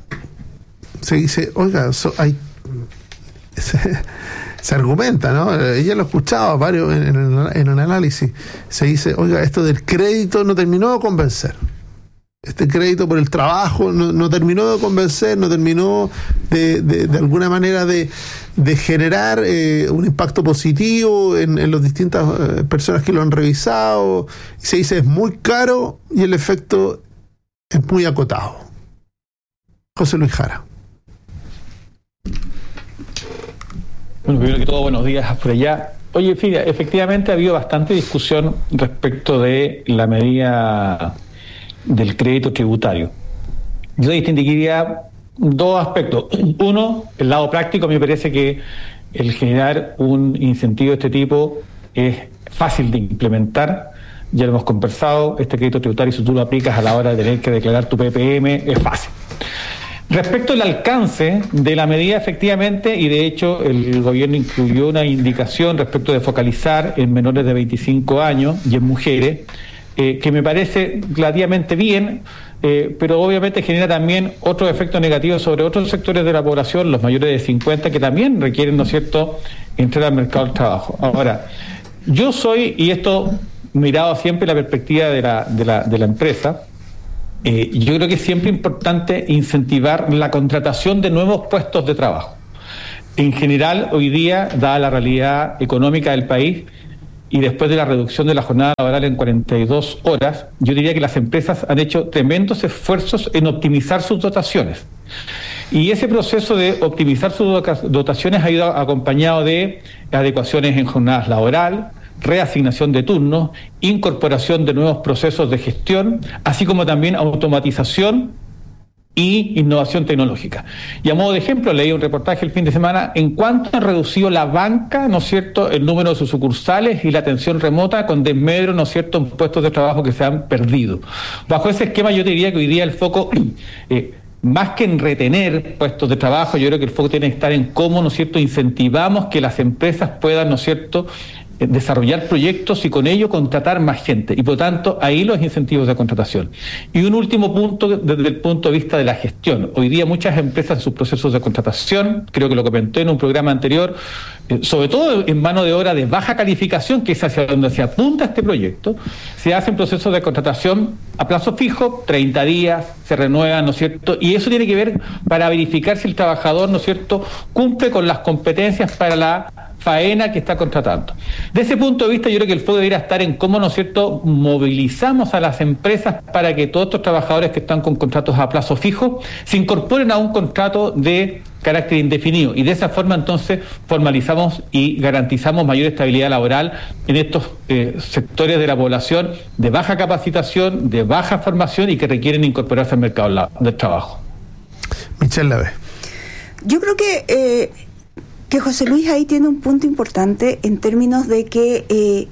Speaker 1: se dice, oiga, so, hay se, se argumenta, ¿no? Ella lo escuchaba varios en, en, en el análisis, se dice, oiga, esto del crédito no terminó de convencer. Este crédito por el trabajo no, no terminó de convencer, no terminó de, de, de alguna manera de, de generar eh, un impacto positivo en, en las distintas eh, personas que lo han revisado. Y se dice, es muy caro y el efecto es muy acotado. José Luis Jara.
Speaker 23: Bueno, primero que todo, buenos días por allá. Oye, fíjate, efectivamente ha habido bastante discusión respecto de la medida del crédito tributario. Yo distinguiría dos aspectos. Uno, el lado práctico. A mí me parece que el generar un incentivo de este tipo es fácil de implementar. Ya lo hemos conversado, este crédito tributario, si tú lo aplicas a la hora de tener que declarar tu P P M, es fácil. Respecto al alcance de la medida, efectivamente, y de hecho el gobierno incluyó una indicación respecto de focalizar en menores de veinticinco años y en mujeres, eh, que me parece relativamente bien, eh, pero obviamente genera también otros efectos negativos sobre otros sectores de la población, los mayores de cincuenta, que también requieren, ¿no es cierto?, entrar al mercado del trabajo. Ahora, yo soy, y esto mirado siempre la perspectiva de la, de la, de la empresa, Eh, yo creo que es siempre importante incentivar la contratación de nuevos puestos de trabajo. En general, hoy día, dada la realidad económica del país y después de la reducción de la jornada laboral en cuarenta y dos horas, yo diría que las empresas han hecho tremendos esfuerzos en optimizar sus dotaciones. Y ese proceso de optimizar sus dotaciones ha ido acompañado de adecuaciones en jornadas laborales, reasignación de turnos, incorporación de nuevos procesos de gestión, así como también automatización y innovación tecnológica. Y a modo de ejemplo, leí un reportaje el fin de semana en cuánto han reducido la banca, ¿no es cierto?, el número de sus sucursales y la atención remota con desmedro, ¿no es cierto?, en puestos de trabajo que se han perdido. Bajo ese esquema yo te diría que hoy día el foco, eh, más que en retener puestos de trabajo, yo creo que el foco tiene que estar en cómo, ¿no es cierto?, incentivamos que las empresas puedan, ¿no es cierto?, desarrollar proyectos y con ello contratar más gente, y por lo tanto ahí los incentivos de contratación. Y un último punto desde el punto de vista de la gestión. Hoy día muchas empresas en sus procesos de contratación, creo que lo comenté en un programa anterior, eh, sobre todo en mano de obra de baja calificación, que es hacia donde se apunta este proyecto, se hacen procesos de contratación a plazo fijo, treinta días, se renuevan, ¿no es cierto? Y eso tiene que ver para verificar si el trabajador, ¿no es cierto?, cumple con las competencias para la faena que está contratando. De ese punto de vista, yo creo que el foco debería estar en cómo, ¿no es cierto?, movilizamos a las empresas para que todos estos trabajadores que están con contratos a plazo fijo se incorporen a un contrato de carácter indefinido, y de esa forma entonces formalizamos y garantizamos mayor estabilidad laboral en estos eh, sectores de la población de baja capacitación, de baja formación y que requieren incorporarse al mercado del trabajo.
Speaker 1: Michelle Lave.
Speaker 2: Yo creo que eh, que José Luis ahí tiene un punto importante en términos de que eh,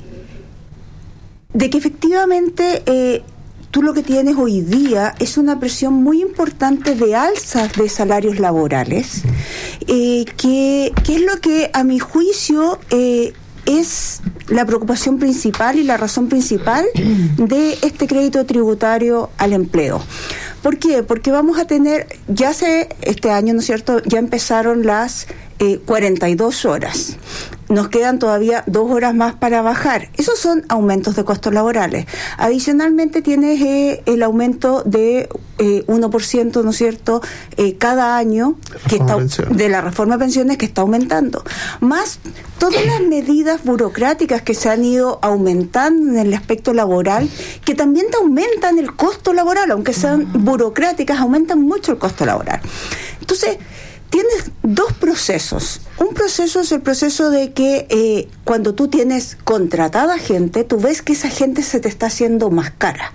Speaker 2: de que efectivamente eh, tú lo que tienes hoy día es una presión muy importante de alzas de salarios laborales, eh, que, que es lo que a mi juicio eh, es la preocupación principal y la razón principal de este crédito tributario al empleo. ¿Por qué? Porque vamos a tener, ya hace este año, ¿no es cierto?, ya empezaron las eh, cuarenta y dos horas. Nos quedan todavía dos horas más para bajar. Esos son aumentos de costos laborales. Adicionalmente tienes eh, el aumento de eh, uno por ciento, ¿no es cierto?, eh, cada año que está, de la reforma de pensiones, que está aumentando. Más todas las medidas burocráticas que se han ido aumentando en el aspecto laboral, que también te aumentan el costo laboral, aunque sean burocráticas, aumentan mucho el costo laboral. Entonces, tienes dos procesos. Un proceso es el proceso de que eh, cuando tú tienes contratada gente, tú ves que esa gente se te está haciendo más cara.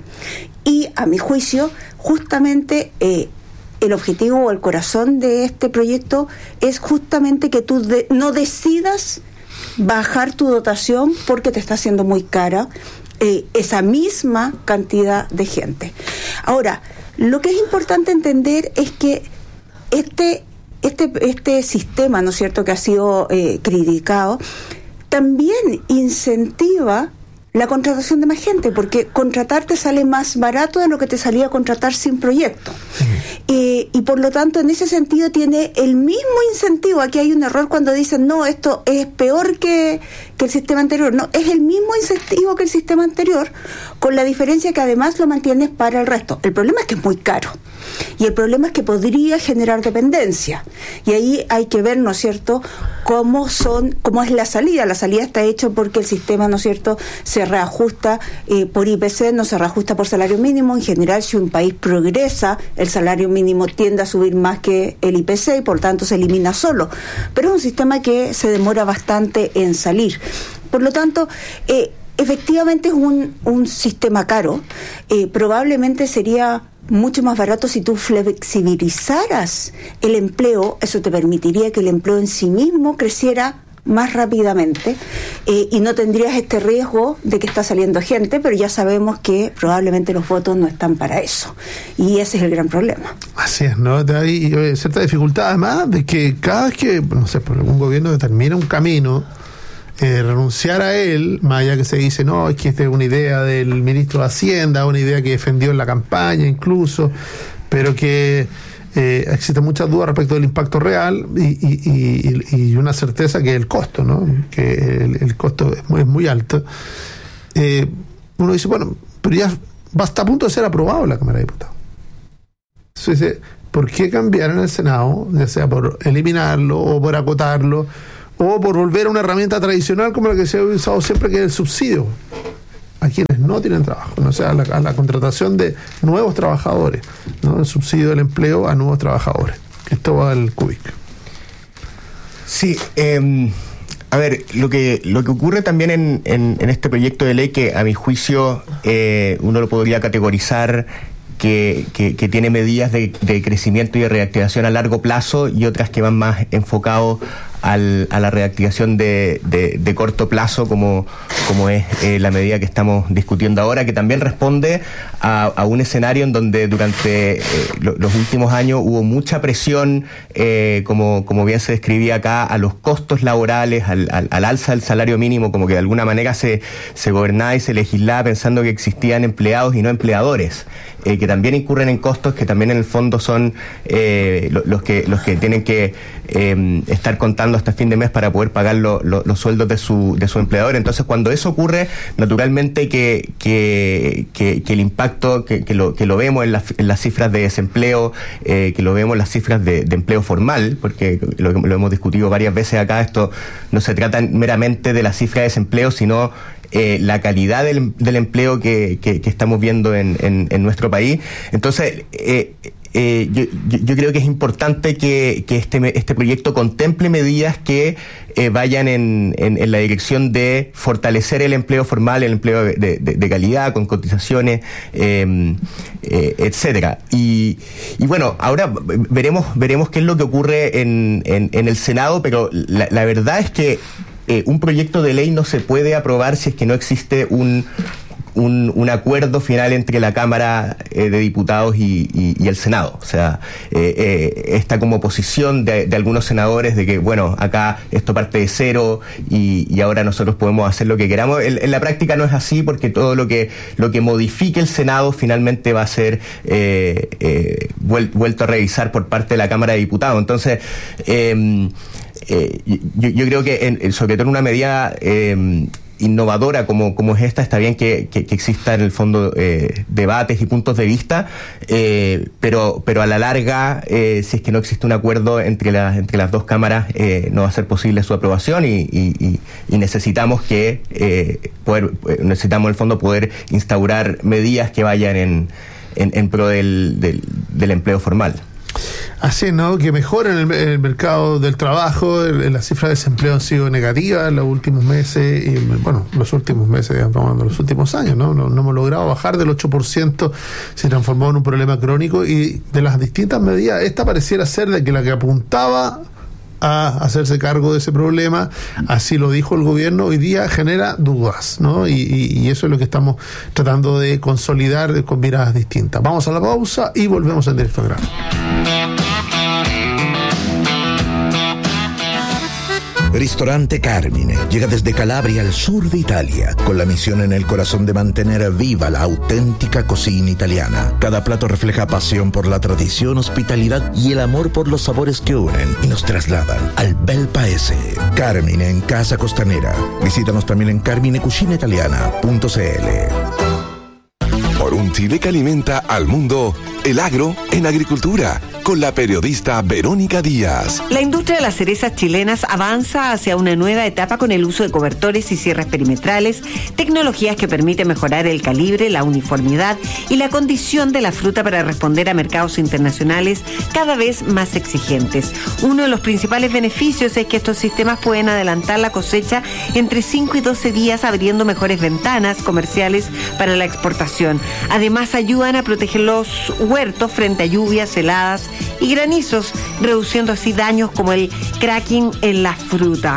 Speaker 2: Y a mi juicio, justamente eh, el objetivo o el corazón de este proyecto es justamente que tú de, no decidas bajar tu dotación porque te está haciendo muy cara eh, esa misma cantidad de gente. Ahora, lo que es importante entender es que este Este, este sistema, ¿no es cierto?, que ha sido eh, criticado, también incentiva la contratación de más gente, porque contratar te sale más barato de lo que te salía contratar sin proyecto. Eh, y por lo tanto, en ese sentido, tiene el mismo incentivo. Aquí hay un error cuando dicen, no, esto es peor que, que el sistema anterior. No, es el mismo incentivo que el sistema anterior, con la diferencia que además lo mantienes para el resto. El problema es que es muy caro. Y el problema es que podría generar dependencia. Y ahí hay que ver, ¿no es cierto?, cómo son, cómo es la salida. La salida está hecha porque el sistema, ¿no es cierto?, se reajusta eh, por I P C, no se reajusta por salario mínimo. En general, si un país progresa, el salario mínimo tiende a subir más que el I P C y por tanto se elimina solo. Pero es un sistema que se demora bastante en salir. Por lo tanto, eh, efectivamente es un, un sistema caro. Eh, probablemente sería mucho más barato si tú flexibilizaras el empleo. Eso te permitiría que el empleo en sí mismo creciera más rápidamente eh, y no tendrías este riesgo de que está saliendo gente, pero ya sabemos que probablemente los votos no están para eso, y ese es el gran problema.
Speaker 1: Así es, ¿no? Hay eh, cierta dificultad, además de que cada vez que, no sé, por algún gobierno determina un camino, eh, renunciar a él, más allá que se dice, no, es que esta es una idea del ministro de Hacienda, una idea que defendió en la campaña incluso, pero que eh, existen muchas dudas respecto del impacto real y, y, y, y una certeza que es el costo, ¿no? Que el, el costo es muy, es muy alto. Eh, uno dice, bueno, pero ya va hasta a punto de ser aprobado en la Cámara de Diputados. Entonces, ¿por qué cambiar en el Senado, ya sea por eliminarlo o por acotarlo o por volver a una herramienta tradicional como la que se ha usado siempre, que es el subsidio a quienes no tienen trabajo, ¿no? O sea, a la, a la contratación de nuevos trabajadores, ¿no? El subsidio del empleo a nuevos trabajadores. Esto va al Cubic.
Speaker 11: Sí, eh, a ver, lo que lo que ocurre también en, en, en este proyecto de ley, que a mi juicio eh, uno lo podría categorizar que, que, que tiene medidas de, de crecimiento y de reactivación a largo plazo y otras que van más enfocados al, a la reactivación de, de, de corto plazo, como, como es eh, la medida que estamos discutiendo ahora, que también responde a, a un escenario en donde durante eh, lo, los últimos años hubo mucha presión, eh, como, como bien se describía acá, a los costos laborales, al, al, al alza del salario mínimo, como que de alguna manera se, se gobernaba y se legislaba pensando que existían empleados y no empleadores, eh, que también incurren en costos, que también en el fondo son eh, los, los que los que tienen que eh, estar contando hasta fin de mes para poder pagar lo, lo, los sueldos de su de su empleador. Entonces, cuando eso ocurre, naturalmente que que, que, que el impacto que, que lo que lo vemos en, la, en las cifras de desempleo, eh, que lo vemos en las cifras de, de empleo formal, porque lo, lo hemos discutido varias veces acá, esto no se trata meramente de la cifra de desempleo, sino Eh, la calidad del, del empleo que, que, que estamos viendo en, en, en nuestro país. Entonces, eh, eh, yo, yo, yo creo que es importante que, que este, este proyecto contemple medidas que eh, vayan en, en, en la dirección de fortalecer el empleo formal, el empleo de, de, de calidad, con cotizaciones, eh, eh, etcétera. Y, y bueno, ahora veremos veremos qué es lo que ocurre en, en, en el Senado, pero la, la verdad es que Eh, un proyecto de ley no se puede aprobar si es que no existe un un, un acuerdo final entre la Cámara eh, de Diputados y, y, y el Senado. O sea, eh, eh, esta como posición de, de algunos senadores de que, bueno, acá esto parte de cero y, y ahora nosotros podemos hacer lo que queramos. En, en la práctica no es así, porque todo lo que lo que modifique el Senado finalmente va a ser eh, eh, vuel, vuelto a revisar por parte de la Cámara de Diputados. Entonces, eh, eh, yo, yo creo que en, sobre todo en una medida eh, innovadora como, como es esta, está bien que, que, que exista en el fondo eh, debates y puntos de vista, eh, pero pero a la larga, eh, si es que no existe un acuerdo entre las entre las dos cámaras, eh, no va a ser posible su aprobación y, y, y necesitamos que eh, poder necesitamos en el fondo poder instaurar medidas que vayan en, en, en pro del, del, del empleo formal.
Speaker 1: Así, ¿no? Que mejoren el, el mercado del trabajo. El, las cifras de desempleo han sido negativas en los últimos meses, y bueno, los últimos meses, digamos, los últimos años, ¿no? No, no hemos logrado bajar del ocho por ciento, se transformó en un problema crónico, y de las distintas medidas, esta pareciera ser de que la que apuntaba a hacerse cargo de ese problema, así lo dijo el gobierno, hoy día genera dudas, ¿no? Y, y, y eso es lo que estamos tratando de consolidar con miradas distintas. Vamos a la pausa y volvemos en directo al grano.
Speaker 12: Ristorante Carmine llega desde Calabria al sur de Italia, con la misión en el corazón de mantener viva la auténtica cocina italiana. Cada plato refleja pasión por la tradición, hospitalidad y el amor por los sabores que unen y nos trasladan al bel paese. Carmine en Casa Costanera. Visítanos también en carmine cucina italiana punto c l.
Speaker 9: Por un Chile que alimenta al mundo, el agro en agricultura, con la periodista Verónica Díaz.
Speaker 14: La industria de las cerezas chilenas avanza hacia una nueva etapa con el uso de cobertores y cierres perimetrales, tecnologías que permiten mejorar el calibre, la uniformidad y la condición de la fruta para responder a mercados internacionales cada vez más exigentes. Uno de los principales beneficios es que estos sistemas pueden adelantar la cosecha entre cinco y doce días, abriendo mejores ventanas comerciales para la exportación. Además, ayudan a proteger los huertos frente a lluvias, heladas y granizos, reduciendo así daños como el cracking en la fruta.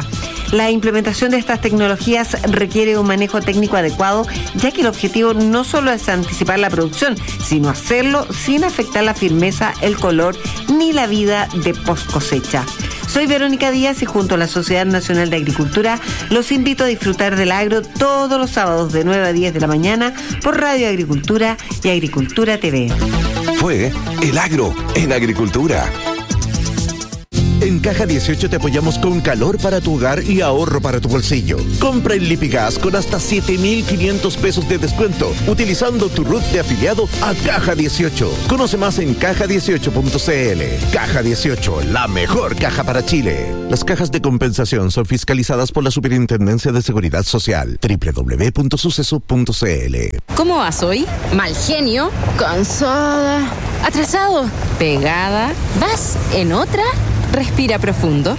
Speaker 14: La implementación de estas tecnologías requiere un manejo técnico adecuado, ya que el objetivo no solo es anticipar la producción, sino hacerlo sin afectar la firmeza, el color ni la vida de post cosecha. Soy Verónica Díaz y junto a la Sociedad Nacional de Agricultura los invito a disfrutar del agro todos los sábados de nueve a diez de la mañana por Radio Agricultura y Agricultura T V.
Speaker 9: Fue El Agro en Agricultura.
Speaker 12: En Caja dieciocho te apoyamos con calor para tu hogar y ahorro para tu bolsillo. Compra en Lipigas con hasta siete mil quinientos pesos de descuento, utilizando tu R U T de afiliado a Caja dieciocho. Conoce más en caja dieciocho punto c l. Caja dieciocho, la mejor caja para Chile. Las cajas de compensación son fiscalizadas por la Superintendencia de Seguridad Social. doble u doble u doble u punto suceso punto c l.
Speaker 15: ¿Cómo vas hoy? Mal genio, cansada, atrasado, pegada. ¿Vas en otra? Respira profundo.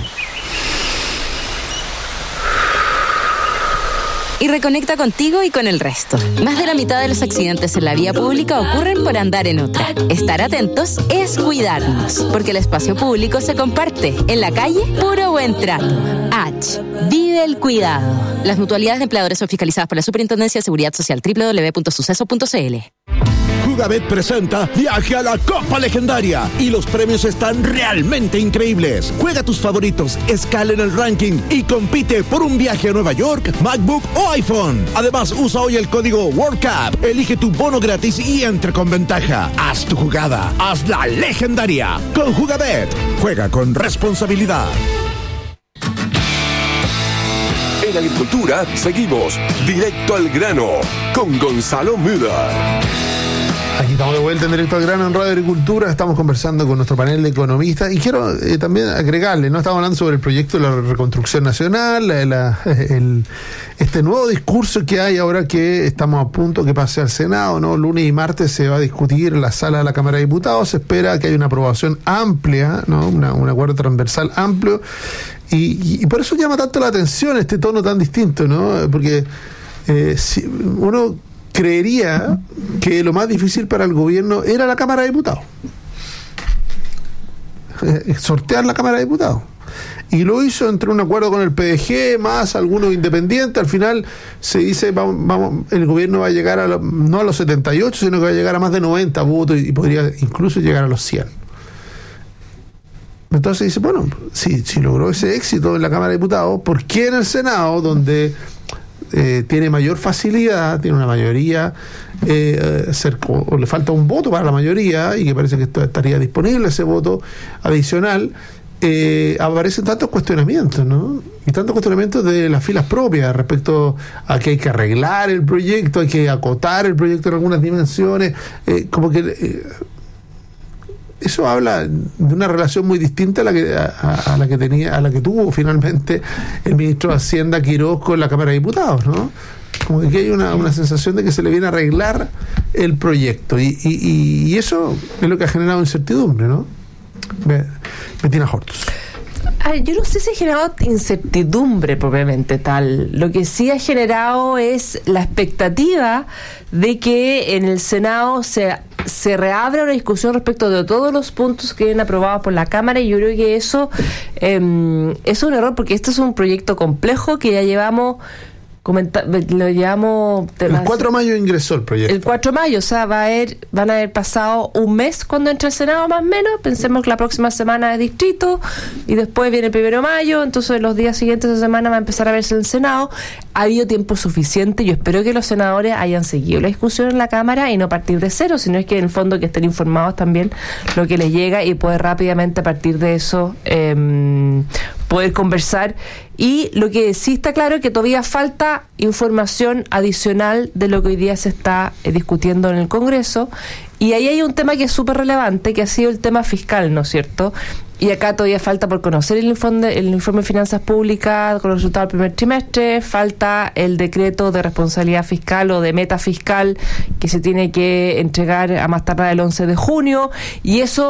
Speaker 15: Y reconecta contigo y con el resto. Más de la mitad de los accidentes en la vía pública ocurren por andar en otra. Estar atentos es cuidarnos, porque el espacio público se comparte. En la calle, puro buen trato. H. Vive el cuidado. Las mutualidades de empleadores son fiscalizadas por la Superintendencia de Seguridad Social. doble u doble u doble u punto suceso punto c l.
Speaker 12: Jugabet presenta Viaje a la Copa Legendaria y los premios están realmente increíbles. Juega tus favoritos, escala en el ranking y compite por un viaje a Nueva York, MacBook o iPhone. Además, usa hoy el código World Cup, elige tu bono gratis y entra con ventaja. Haz tu jugada, haz la legendaria con Jugabet. Juega con responsabilidad.
Speaker 9: En Agricultura seguimos directo al grano con Gonzalo Müller.
Speaker 1: Aquí estamos de vuelta en Directo al Grano en Radio Agricultura. Estamos conversando con nuestro panel de economistas y quiero eh, también agregarle, ¿no? Estamos hablando sobre el proyecto de la reconstrucción nacional, la, la, el, este nuevo discurso que hay ahora que estamos a punto que pase al Senado, ¿no? Lunes y martes se va a discutir en la sala de la Cámara de Diputados. Se espera que haya una aprobación amplia, ¿no? Una, un acuerdo transversal amplio y, y, y por eso llama tanto la atención este tono tan distinto, ¿no? Porque eh, si uno creería que lo más difícil para el gobierno era la Cámara de Diputados, eh, sortear la Cámara de Diputados, y lo hizo entre un acuerdo con el P D G más algunos independientes. Al final se dice vamos, vamos el gobierno va a llegar a lo, no a los setenta y ocho, sino que va a llegar a más de noventa votos y, y podría incluso llegar a los cien. Entonces dice, bueno, si, si logró ese éxito en la Cámara de Diputados, ¿por qué en el Senado, donde Eh, tiene mayor facilidad, tiene una mayoría, eh, cerca, o le falta un voto para la mayoría, y que parece que esto estaría disponible ese voto adicional, eh, aparecen tantos cuestionamientos, ¿no? Y tantos cuestionamientos de las filas propias respecto a que hay que arreglar el proyecto, hay que acotar el proyecto en algunas dimensiones, eh, como que eh, eso habla de una relación muy distinta a la que a, a la que tenía a la que tuvo finalmente el ministro de Hacienda Quiroz con la Cámara de Diputados, ¿no? Como que hay una, una sensación de que se le viene a arreglar el proyecto y, y, y eso es lo que ha generado incertidumbre, ¿no? Bettina Hortus.
Speaker 22: Ay, yo no sé si ha generado incertidumbre propiamente tal. Lo que sí ha generado es la expectativa de que en el Senado se, se reabra una discusión respecto de todos los puntos que vienen aprobados por la Cámara, y yo creo que eso eh, es un error, porque este es un proyecto complejo que ya llevamos... Comenta, lo llevamos
Speaker 1: el cuatro de mayo ingresó el proyecto.
Speaker 22: El cuatro de mayo, o sea, va a haber, van a haber pasado un mes cuando entre el Senado más o menos. Pensemos que la próxima semana es distrito y después viene el primero de mayo, entonces los días siguientes de esa semana va a empezar a verse el Senado. Ha habido tiempo suficiente. Yo espero que los senadores hayan seguido la discusión en la Cámara y no partir de cero, sino es que en el fondo que estén informados también lo que les llega y poder rápidamente a partir de eso eh, poder conversar. Y lo que sí está claro es que todavía falta información adicional de lo que hoy día se está eh, discutiendo en el Congreso, y ahí hay un tema que es súper relevante, que ha sido el tema fiscal, ¿no es cierto? Y acá todavía falta por conocer el informe, el informe de finanzas públicas con los resultados del primer trimestre, falta el decreto de responsabilidad fiscal o de meta fiscal que se tiene que entregar a más tardar el once de junio, y eso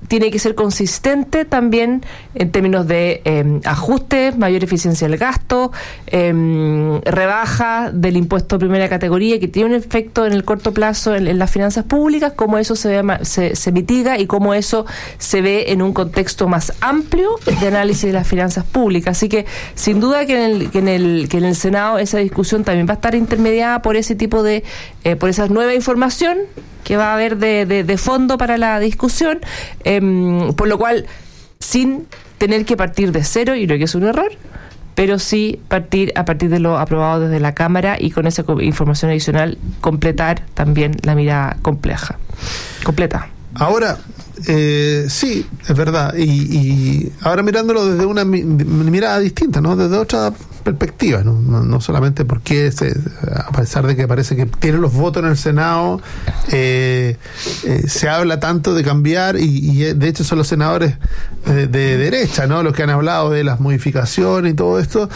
Speaker 22: tiene que ser consistente también en términos de eh, ajustes, mayor eficiencia del gasto, eh, rebaja del impuesto de primera categoría, que tiene un efecto en el corto plazo en, en las finanzas públicas, cómo eso se, ve, se, se mitiga y cómo eso se ve en un contexto más amplio de análisis de las finanzas públicas. Así que sin duda que en el, que en el, que en el Senado esa discusión también va a estar intermediada por ese tipo de, eh, por esa nueva información que va a haber de, de, de fondo para la discusión, eh, por lo cual, sin tener que partir de cero, y creo que es un error, pero sí partir a partir de lo aprobado desde la Cámara y con esa información adicional completar también la mirada compleja, completa.
Speaker 1: Ahora, eh, sí, es verdad, y, y ahora mirándolo desde una mi, mirada distinta, ¿no? Desde otra perspectiva, ¿no? No, no solamente porque se, a pesar de que parece que tiene los votos en el Senado, eh, eh, se habla tanto de cambiar, y, y de hecho son los senadores de, de derecha, ¿no? Los que han hablado de las modificaciones y todo esto.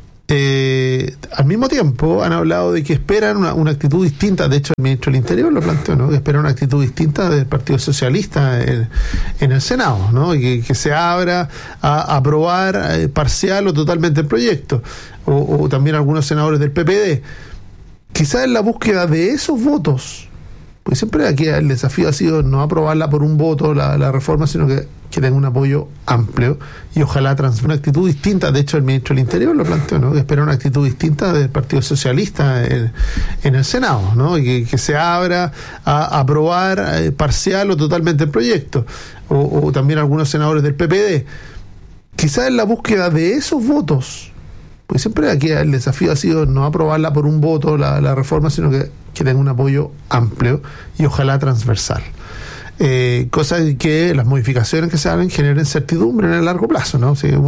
Speaker 1: Eh, al mismo tiempo han hablado de que esperan una, una actitud distinta. De hecho, el ministro del Interior lo planteó, ¿no? Que esperan una actitud distinta del Partido Socialista en, en el Senado, ¿no? Y que, que se abra a, a aprobar eh, parcial o totalmente el proyecto, o, o también algunos senadores del P P D, quizás en la búsqueda de esos votos, porque siempre aquí el desafío ha sido no aprobarla por un voto la, la reforma, sino que que tenga un apoyo amplio y ojalá trans una actitud distinta. De hecho, el ministro del Interior lo planteó, ¿no? Que espera una actitud distinta del Partido Socialista en, en el Senado, ¿no? Y que, que se abra a, a aprobar eh, parcial o totalmente el proyecto, o, o también algunos senadores del P P D, quizás en la búsqueda de esos votos, porque siempre aquí el desafío ha sido no aprobarla por un voto la, la reforma, sino que, que tenga un apoyo amplio y ojalá transversal. Eh, cosa que las modificaciones que se hagan generen certidumbre en el largo plazo, ¿no? O sea,